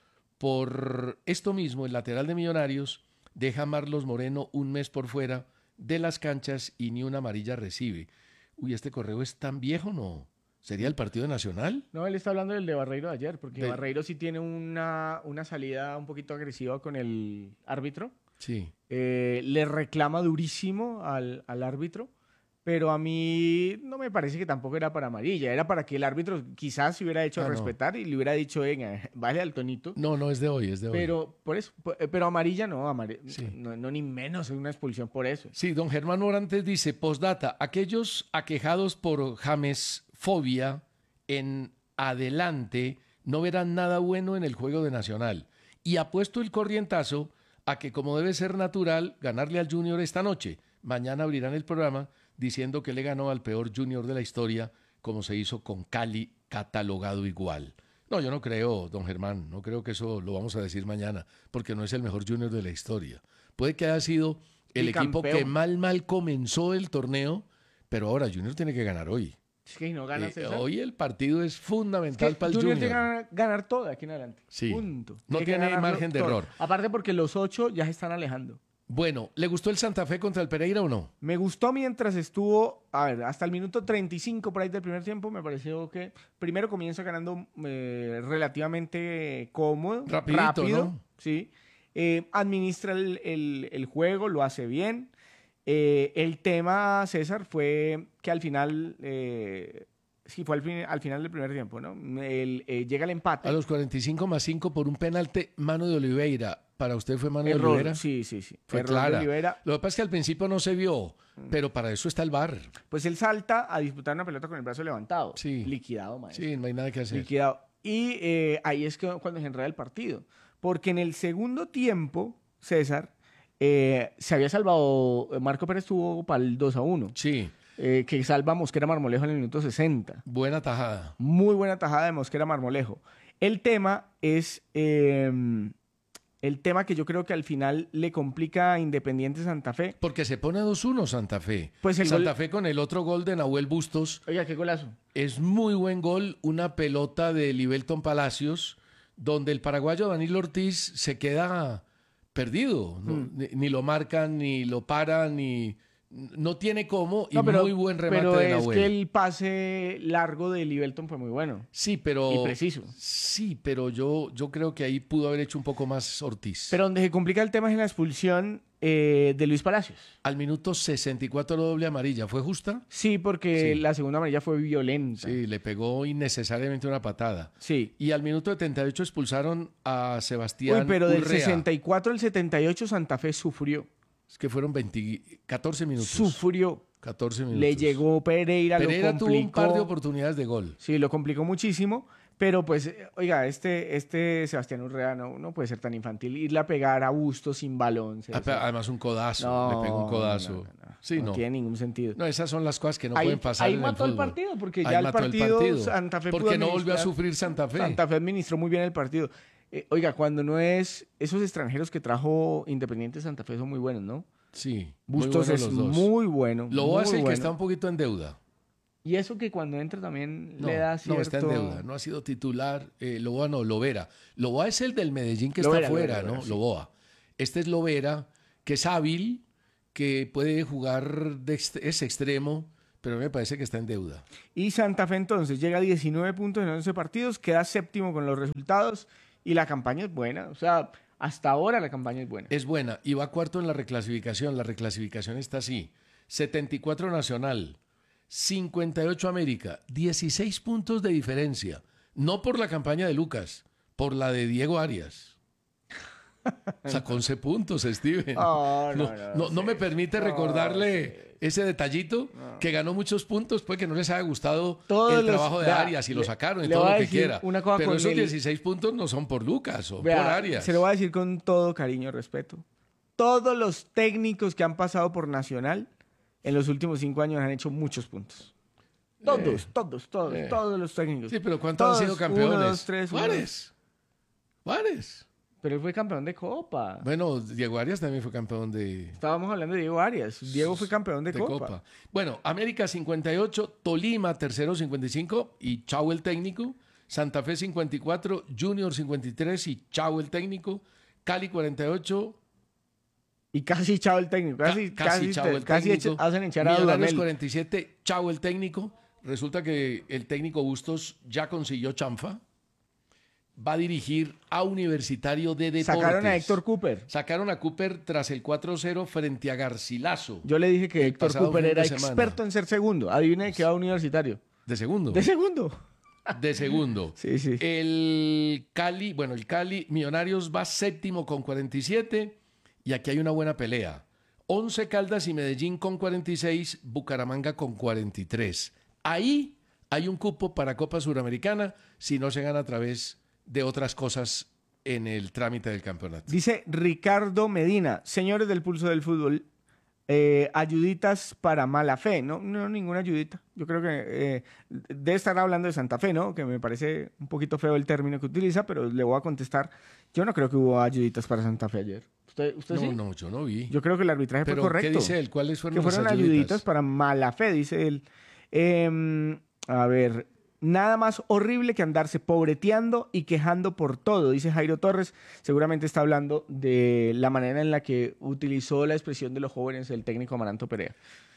F: por esto mismo, el lateral de Millonarios deja a Marlos Moreno un mes por fuera de las canchas y ni una amarilla recibe. Uy, ¿este correo es tan viejo, no? ¿Sería el partido Nacional?
G: No, él está hablando del de Barreiro de ayer, porque
F: de...
G: Barreiro sí tiene una, una salida un poquito agresiva con el árbitro.
F: Sí.
G: Eh, le reclama durísimo al, al árbitro, pero a mí no me parece que tampoco era para amarilla, era para que el árbitro quizás se hubiera hecho
F: ah,
G: respetar
F: no.
G: y le hubiera dicho, venga, vale al tonito.
F: No, no, es de hoy, es de hoy.
G: Pero, por eso, pero amarilla no, amarilla,
F: sí.
G: no, no, ni menos una expulsión por eso.
F: Sí, don Germán Morantes dice, postdata, aquellos aquejados por Jamesfobia en adelante no verán nada bueno en el juego de Nacional. Y apuesto el corrientazo a que, como debe ser natural, ganarle al Junior esta noche. Mañana abrirán el programa diciendo que le ganó al peor Junior de la historia, como se hizo con Cali, catalogado igual. No, yo no creo, don Germán, no creo que eso lo vamos a decir mañana, porque no es el mejor Junior de la historia. Puede que haya sido el, el equipo campeón. que mal, mal comenzó el torneo, pero ahora Junior tiene que ganar hoy.
G: Es que no gana
F: eh, hoy el partido es fundamental es que para el Junior.
G: Junior tiene que ganar todo de aquí en adelante.
F: Sí.
G: Punto.
F: No
G: tiene,
F: tiene margen de
G: todo.
F: error.
G: Aparte porque los ocho ya se están alejando.
F: Bueno, ¿le gustó el Santa Fe contra el Pereira o no?
G: Me gustó mientras estuvo, a ver, hasta el minuto treinta y cinco por ahí del primer tiempo, me pareció que primero comienza ganando eh, relativamente cómodo,
F: Rapidito,
G: rápido,
F: ¿no?
G: Sí. Eh, administra el, el, el juego, lo hace bien. Eh, el tema, César, fue que al final... Eh, Sí, fue al, fin, al final del primer tiempo, ¿no? El, eh, llega el empate.
F: A los cuarenta y cinco más cinco por un penalti, mano de Oliveira. ¿Para usted fue mano
G: Error,
F: de Oliveira?
G: Sí, sí, sí.
F: Fue
G: Error
F: clara.
G: de Oliveira.
F: Lo que pasa es que al principio no se vio, mm. pero para eso está el V A R.
G: Pues él salta a disputar una pelota con el brazo levantado.
F: Sí.
G: Liquidado, maestro.
F: Sí, no hay nada que hacer.
G: Liquidado. Y eh, ahí es que cuando se enreda el partido. Porque en el segundo tiempo, César, eh, se había salvado, Marco Pérez tuvo para el dos a uno.
F: Sí.
G: Eh, que salva a Mosquera Marmolejo en el minuto sesenta.
F: Buena tajada.
G: Muy buena tajada de Mosquera Marmolejo. El tema es eh, el tema que yo creo que al final le complica a Independiente Santa Fe.
F: Porque se pone dos uno Santa Fe.
G: Pues el
F: Santa
G: gol...
F: Fe con el otro gol de Nahuel Bustos.
G: Oiga, qué golazo.
F: Es muy buen gol, una pelota de Libelton Palacios, donde el paraguayo Danilo Ortiz se queda perdido. ¿no? Mm. Ni, ni lo marcan, ni lo paran, ni... No tiene cómo y no, pero, muy buen remate
G: pero
F: de Nahuel.
G: Pero es que el pase largo de Libelton fue muy bueno.
F: Sí, pero...
G: Y preciso.
F: Sí, pero yo, yo creo que ahí pudo haber hecho un poco más Ortiz.
G: Pero donde se complica el tema es en la expulsión eh, de Luis Palacios.
F: Al minuto sesenta y cuatro doble amarilla. ¿Fue justa?
G: Sí, porque
F: sí.
G: la segunda amarilla fue violenta.
F: Sí, le pegó innecesariamente una patada.
G: Sí.
F: Y al minuto setenta y ocho expulsaron a Sebastián
G: Uy, pero del
F: Urrea.
G: sesenta y cuatro al setenta y ocho Santa Fe sufrió.
F: Es que fueron veinte, catorce minutos.
G: Sufrió.
F: catorce minutos.
G: Le llegó Pereira,
F: Pereira
G: lo complicó.
F: tuvo un par de oportunidades de gol.
G: Sí, lo complicó muchísimo. Pero pues, oiga, este, este Sebastián Urrea no, no puede ser tan infantil. Irle a pegar a Bustos sin balón.
F: Ah, además un codazo.
G: No,
F: le pegó un codazo.
G: No, no, no.
F: Sí,
G: no,
F: no
G: tiene ningún sentido.
F: No, esas son las cosas que no
G: ahí,
F: pueden pasar
G: ahí
F: en el
G: mató
F: fútbol.
G: el partido, porque
F: ahí
G: ya el
F: mató
G: partido,
F: el partido.
G: Santa Fe
F: porque no volvió a sufrir Santa Fe.
G: Santa Fe administró muy bien el partido. Eh, oiga, cuando no es... Esos extranjeros que trajo Independiente Santa Fe son muy buenos, ¿no?
F: Sí.
G: Bustos es
F: los dos.
G: muy bueno.
F: Lo hace
G: bueno.
F: que está un poquito en deuda.
G: Y eso que cuando entra también
F: no,
G: le da cierto...
F: No, está en deuda. No ha sido titular. Eh, Loboa no, Lovera. Loboa es el del Medellín que
G: Lovera,
F: está afuera,
G: Lovera,
F: ¿no?
G: sí.
F: Loboa. Este es Lovera, que es hábil, que puede jugar, de ext es extremo, pero me parece que está en deuda.
G: Y Santa Fe entonces llega a diecinueve puntos en once partidos, queda séptimo con los resultados y la campaña es buena. O sea, hasta ahora la campaña es buena.
F: Es buena. Y va cuarto en la reclasificación. La reclasificación está así. setenta y cuatro Nacional, cincuenta y ocho América, dieciséis puntos de diferencia. No por la campaña de Lucas, por la de Diego Arias. Sacó once puntos, Steven.
G: Oh, no,
F: no,
G: no,
F: no,
G: sí.
F: no me permite
G: no,
F: recordarle
G: sí.
F: ese detallito,
G: no.
F: que ganó muchos puntos, pues que no les haya gustado
G: Todos
F: el
G: los,
F: trabajo de
G: vea,
F: Arias y lo sacaron y
G: le
F: todo
G: voy
F: lo
G: a
F: que
G: decir
F: quiera.
G: una cosa
F: Pero
G: con
F: esos
G: el-
F: dieciséis puntos no son por Lucas o
G: Vea,
F: por Arias.
G: se lo voy a decir con todo cariño y respeto. Todos los técnicos que han pasado por Nacional en los últimos cinco años han hecho muchos puntos. Todos,
F: Eh,
G: todos, todos,
F: eh.
G: todos los técnicos.
F: Sí, pero ¿cuántos han
G: Todos,
F: sido campeones?
G: Uno, dos, tres, uno,
F: Juárez. Juárez.
G: Pero él fue campeón de Copa.
F: Bueno, Diego Arias también fue campeón de,
G: Estábamos hablando de Diego Arias. Diego fue campeón de,
F: de
G: Copa.
F: Copa. Bueno, América cincuenta y ocho, Tolima tercero cincuenta y cinco y chau el técnico. Santa Fe cincuenta y cuatro, Junior cincuenta y tres y chao el técnico. Cali cuarenta y ocho.
G: Y casi chao el técnico. Casi,
F: Ca casi,
G: casi,
F: chao el
G: casi
F: técnico.
G: hacen echar a
F: Millonarios
G: Dudamel.
F: cuarenta y siete, chao el técnico. Resulta que el técnico Bustos ya consiguió chanfa. Va a dirigir a Universitario de Deportes.
G: Sacaron a Héctor Cooper.
F: Sacaron a Cooper tras el cuatro cero frente a Garcilaso.
G: Yo le dije que Héctor
F: pasado
G: Cooper
F: fin de
G: era
F: semana.
G: experto en ser segundo. Adivina de qué va Universitario.
F: De segundo.
G: De segundo.
F: De segundo.
G: Sí, sí.
F: El Cali, bueno, el Cali Millonarios va séptimo con cuarenta y siete y aquí hay una buena pelea. Once Caldas y Medellín con cuarenta y seis, Bucaramanga con cuarenta y tres. Ahí hay un cupo para Copa Suramericana si no se gana a través de otras cosas en el trámite del campeonato.
G: Dice Ricardo Medina, señores del Pulso del Fútbol, eh, ayuditas para mala fe. No, no, ninguna ayudita. Yo creo que eh, debe estar hablando de Santa Fe, ¿no? Que me parece un poquito feo el término que utiliza, pero le voy a contestar. Yo no creo que hubo ayuditas para Santa Fe ayer. ¿Usted, usted
F: no,
G: sí?
F: no, yo no vi.
G: Yo creo que el arbitraje
F: ¿Pero
G: fue correcto.
F: qué dice él? ¿Cuáles fueron
G: Que fueron
F: las
G: ayuditas?
F: ayuditas
G: para mala fe, dice él. Eh, a ver, nada más horrible que andarse pobreteando y quejando por todo, dice Jairo Torres. Seguramente está hablando de la manera en la que utilizó la expresión de los jóvenes el técnico Amaranto Perea.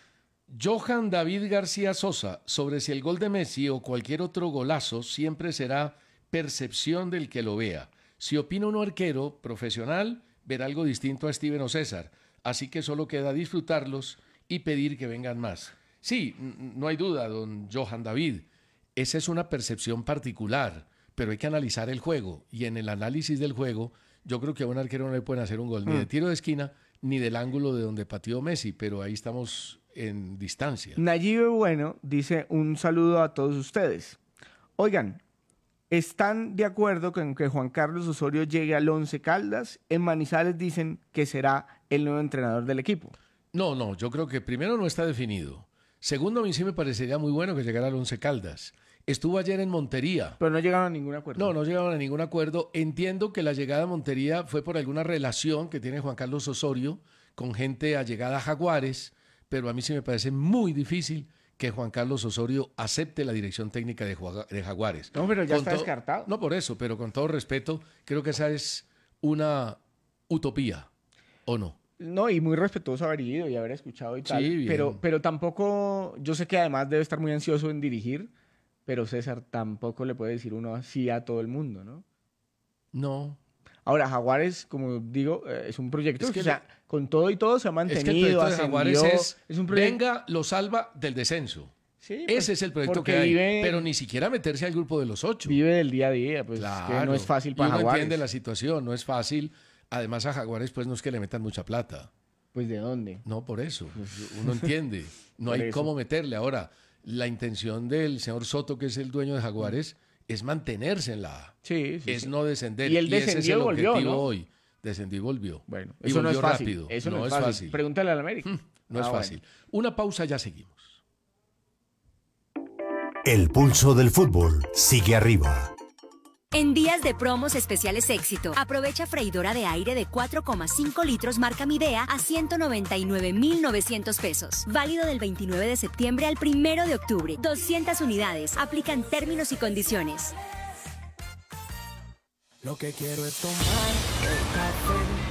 F: Johan David García Sosa, sobre si el gol de Messi o cualquier otro golazo siempre será percepción del que lo vea. Si opina un arquero profesional, verá algo distinto a Steven o César. Así que solo queda disfrutarlos y pedir que vengan más. Sí, no hay duda, don Johan David. Esa es una percepción particular, pero hay que analizar el juego. Y en el análisis del juego, yo creo que a un arquero no le pueden hacer un gol, mm. ni de tiro de esquina, ni del ángulo de donde pateó Messi, pero ahí estamos en distancia.
G: Nayibe Bueno dice un saludo a todos ustedes. Oigan, ¿están de acuerdo con que Juan Carlos Osorio llegue al Once Caldas? En Manizales dicen que será el nuevo entrenador del equipo.
F: No, no, yo creo que primero no está definido. Segundo, a mí sí me parecería muy bueno que llegara al Once Caldas. Estuvo ayer en Montería.
G: Pero no llegaron a ningún acuerdo.
F: No, no llegaron a ningún acuerdo. Entiendo que la llegada a Montería fue por alguna relación que tiene Juan Carlos Osorio con gente allegada a Jaguares, pero a mí sí me parece muy difícil que Juan Carlos Osorio acepte la dirección técnica de, de Jaguares.
G: No, pero ya
F: con
G: está descartado.
F: No por eso, pero con todo respeto, creo que esa es una utopía, ¿o no?
G: No, y muy respetuoso haber ido y haber escuchado y tal.
F: Sí, bien.
G: Pero, pero tampoco, yo sé que además debe estar muy ansioso en dirigir, pero César tampoco le puede decir uno así a todo el mundo, ¿no?
F: No.
G: Ahora, Jaguares, como digo, eh, es un proyecto
F: Es
G: que,
F: que
G: o sea,
F: le...
G: con todo y todo se ha mantenido,
F: es que el proyecto de Jaguares
G: ascendió,
F: es,
G: es un proyecto...
F: venga, lo salva del descenso.
G: Sí,
F: Ese es el proyecto que hay, vive... pero ni siquiera meterse al grupo de los ocho.
G: Vive del día a día, pues
F: claro.
G: que no es fácil para
F: y uno
G: Jaguares.
F: entiende la situación, no es fácil. Además a Jaguares pues no es que le metan mucha plata.
G: Pues ¿de dónde?
F: No, por eso. Uno entiende. No hay eso. Cómo meterle. Ahora, la intención del señor Soto, que es el dueño de Jaguares, es mantenerse en la A.
G: Sí, sí,
F: es
G: sí.
F: no descender.
G: Y él descendió
F: ese es el
G: y volvió,
F: objetivo
G: ¿no?
F: hoy. Descendió y volvió.
G: Bueno,
F: y
G: eso
F: volvió
G: no es fácil.
F: rápido.
G: Eso no,
F: no
G: es
F: es
G: fácil.
F: fácil.
G: Pregúntale al América.
F: No
G: ah,
F: es fácil.
G: Bueno.
F: Una pausa, ya seguimos.
D: El pulso del fútbol sigue arriba.
A: En días de promos especiales éxito, aprovecha freidora de aire de cuatro coma cinco litros marca Midea a ciento noventa y nueve mil novecientos pesos. Válido del veintinueve de septiembre al primero de octubre. doscientas unidades. Aplican términos y condiciones.
M: Lo que quiero es tomar el café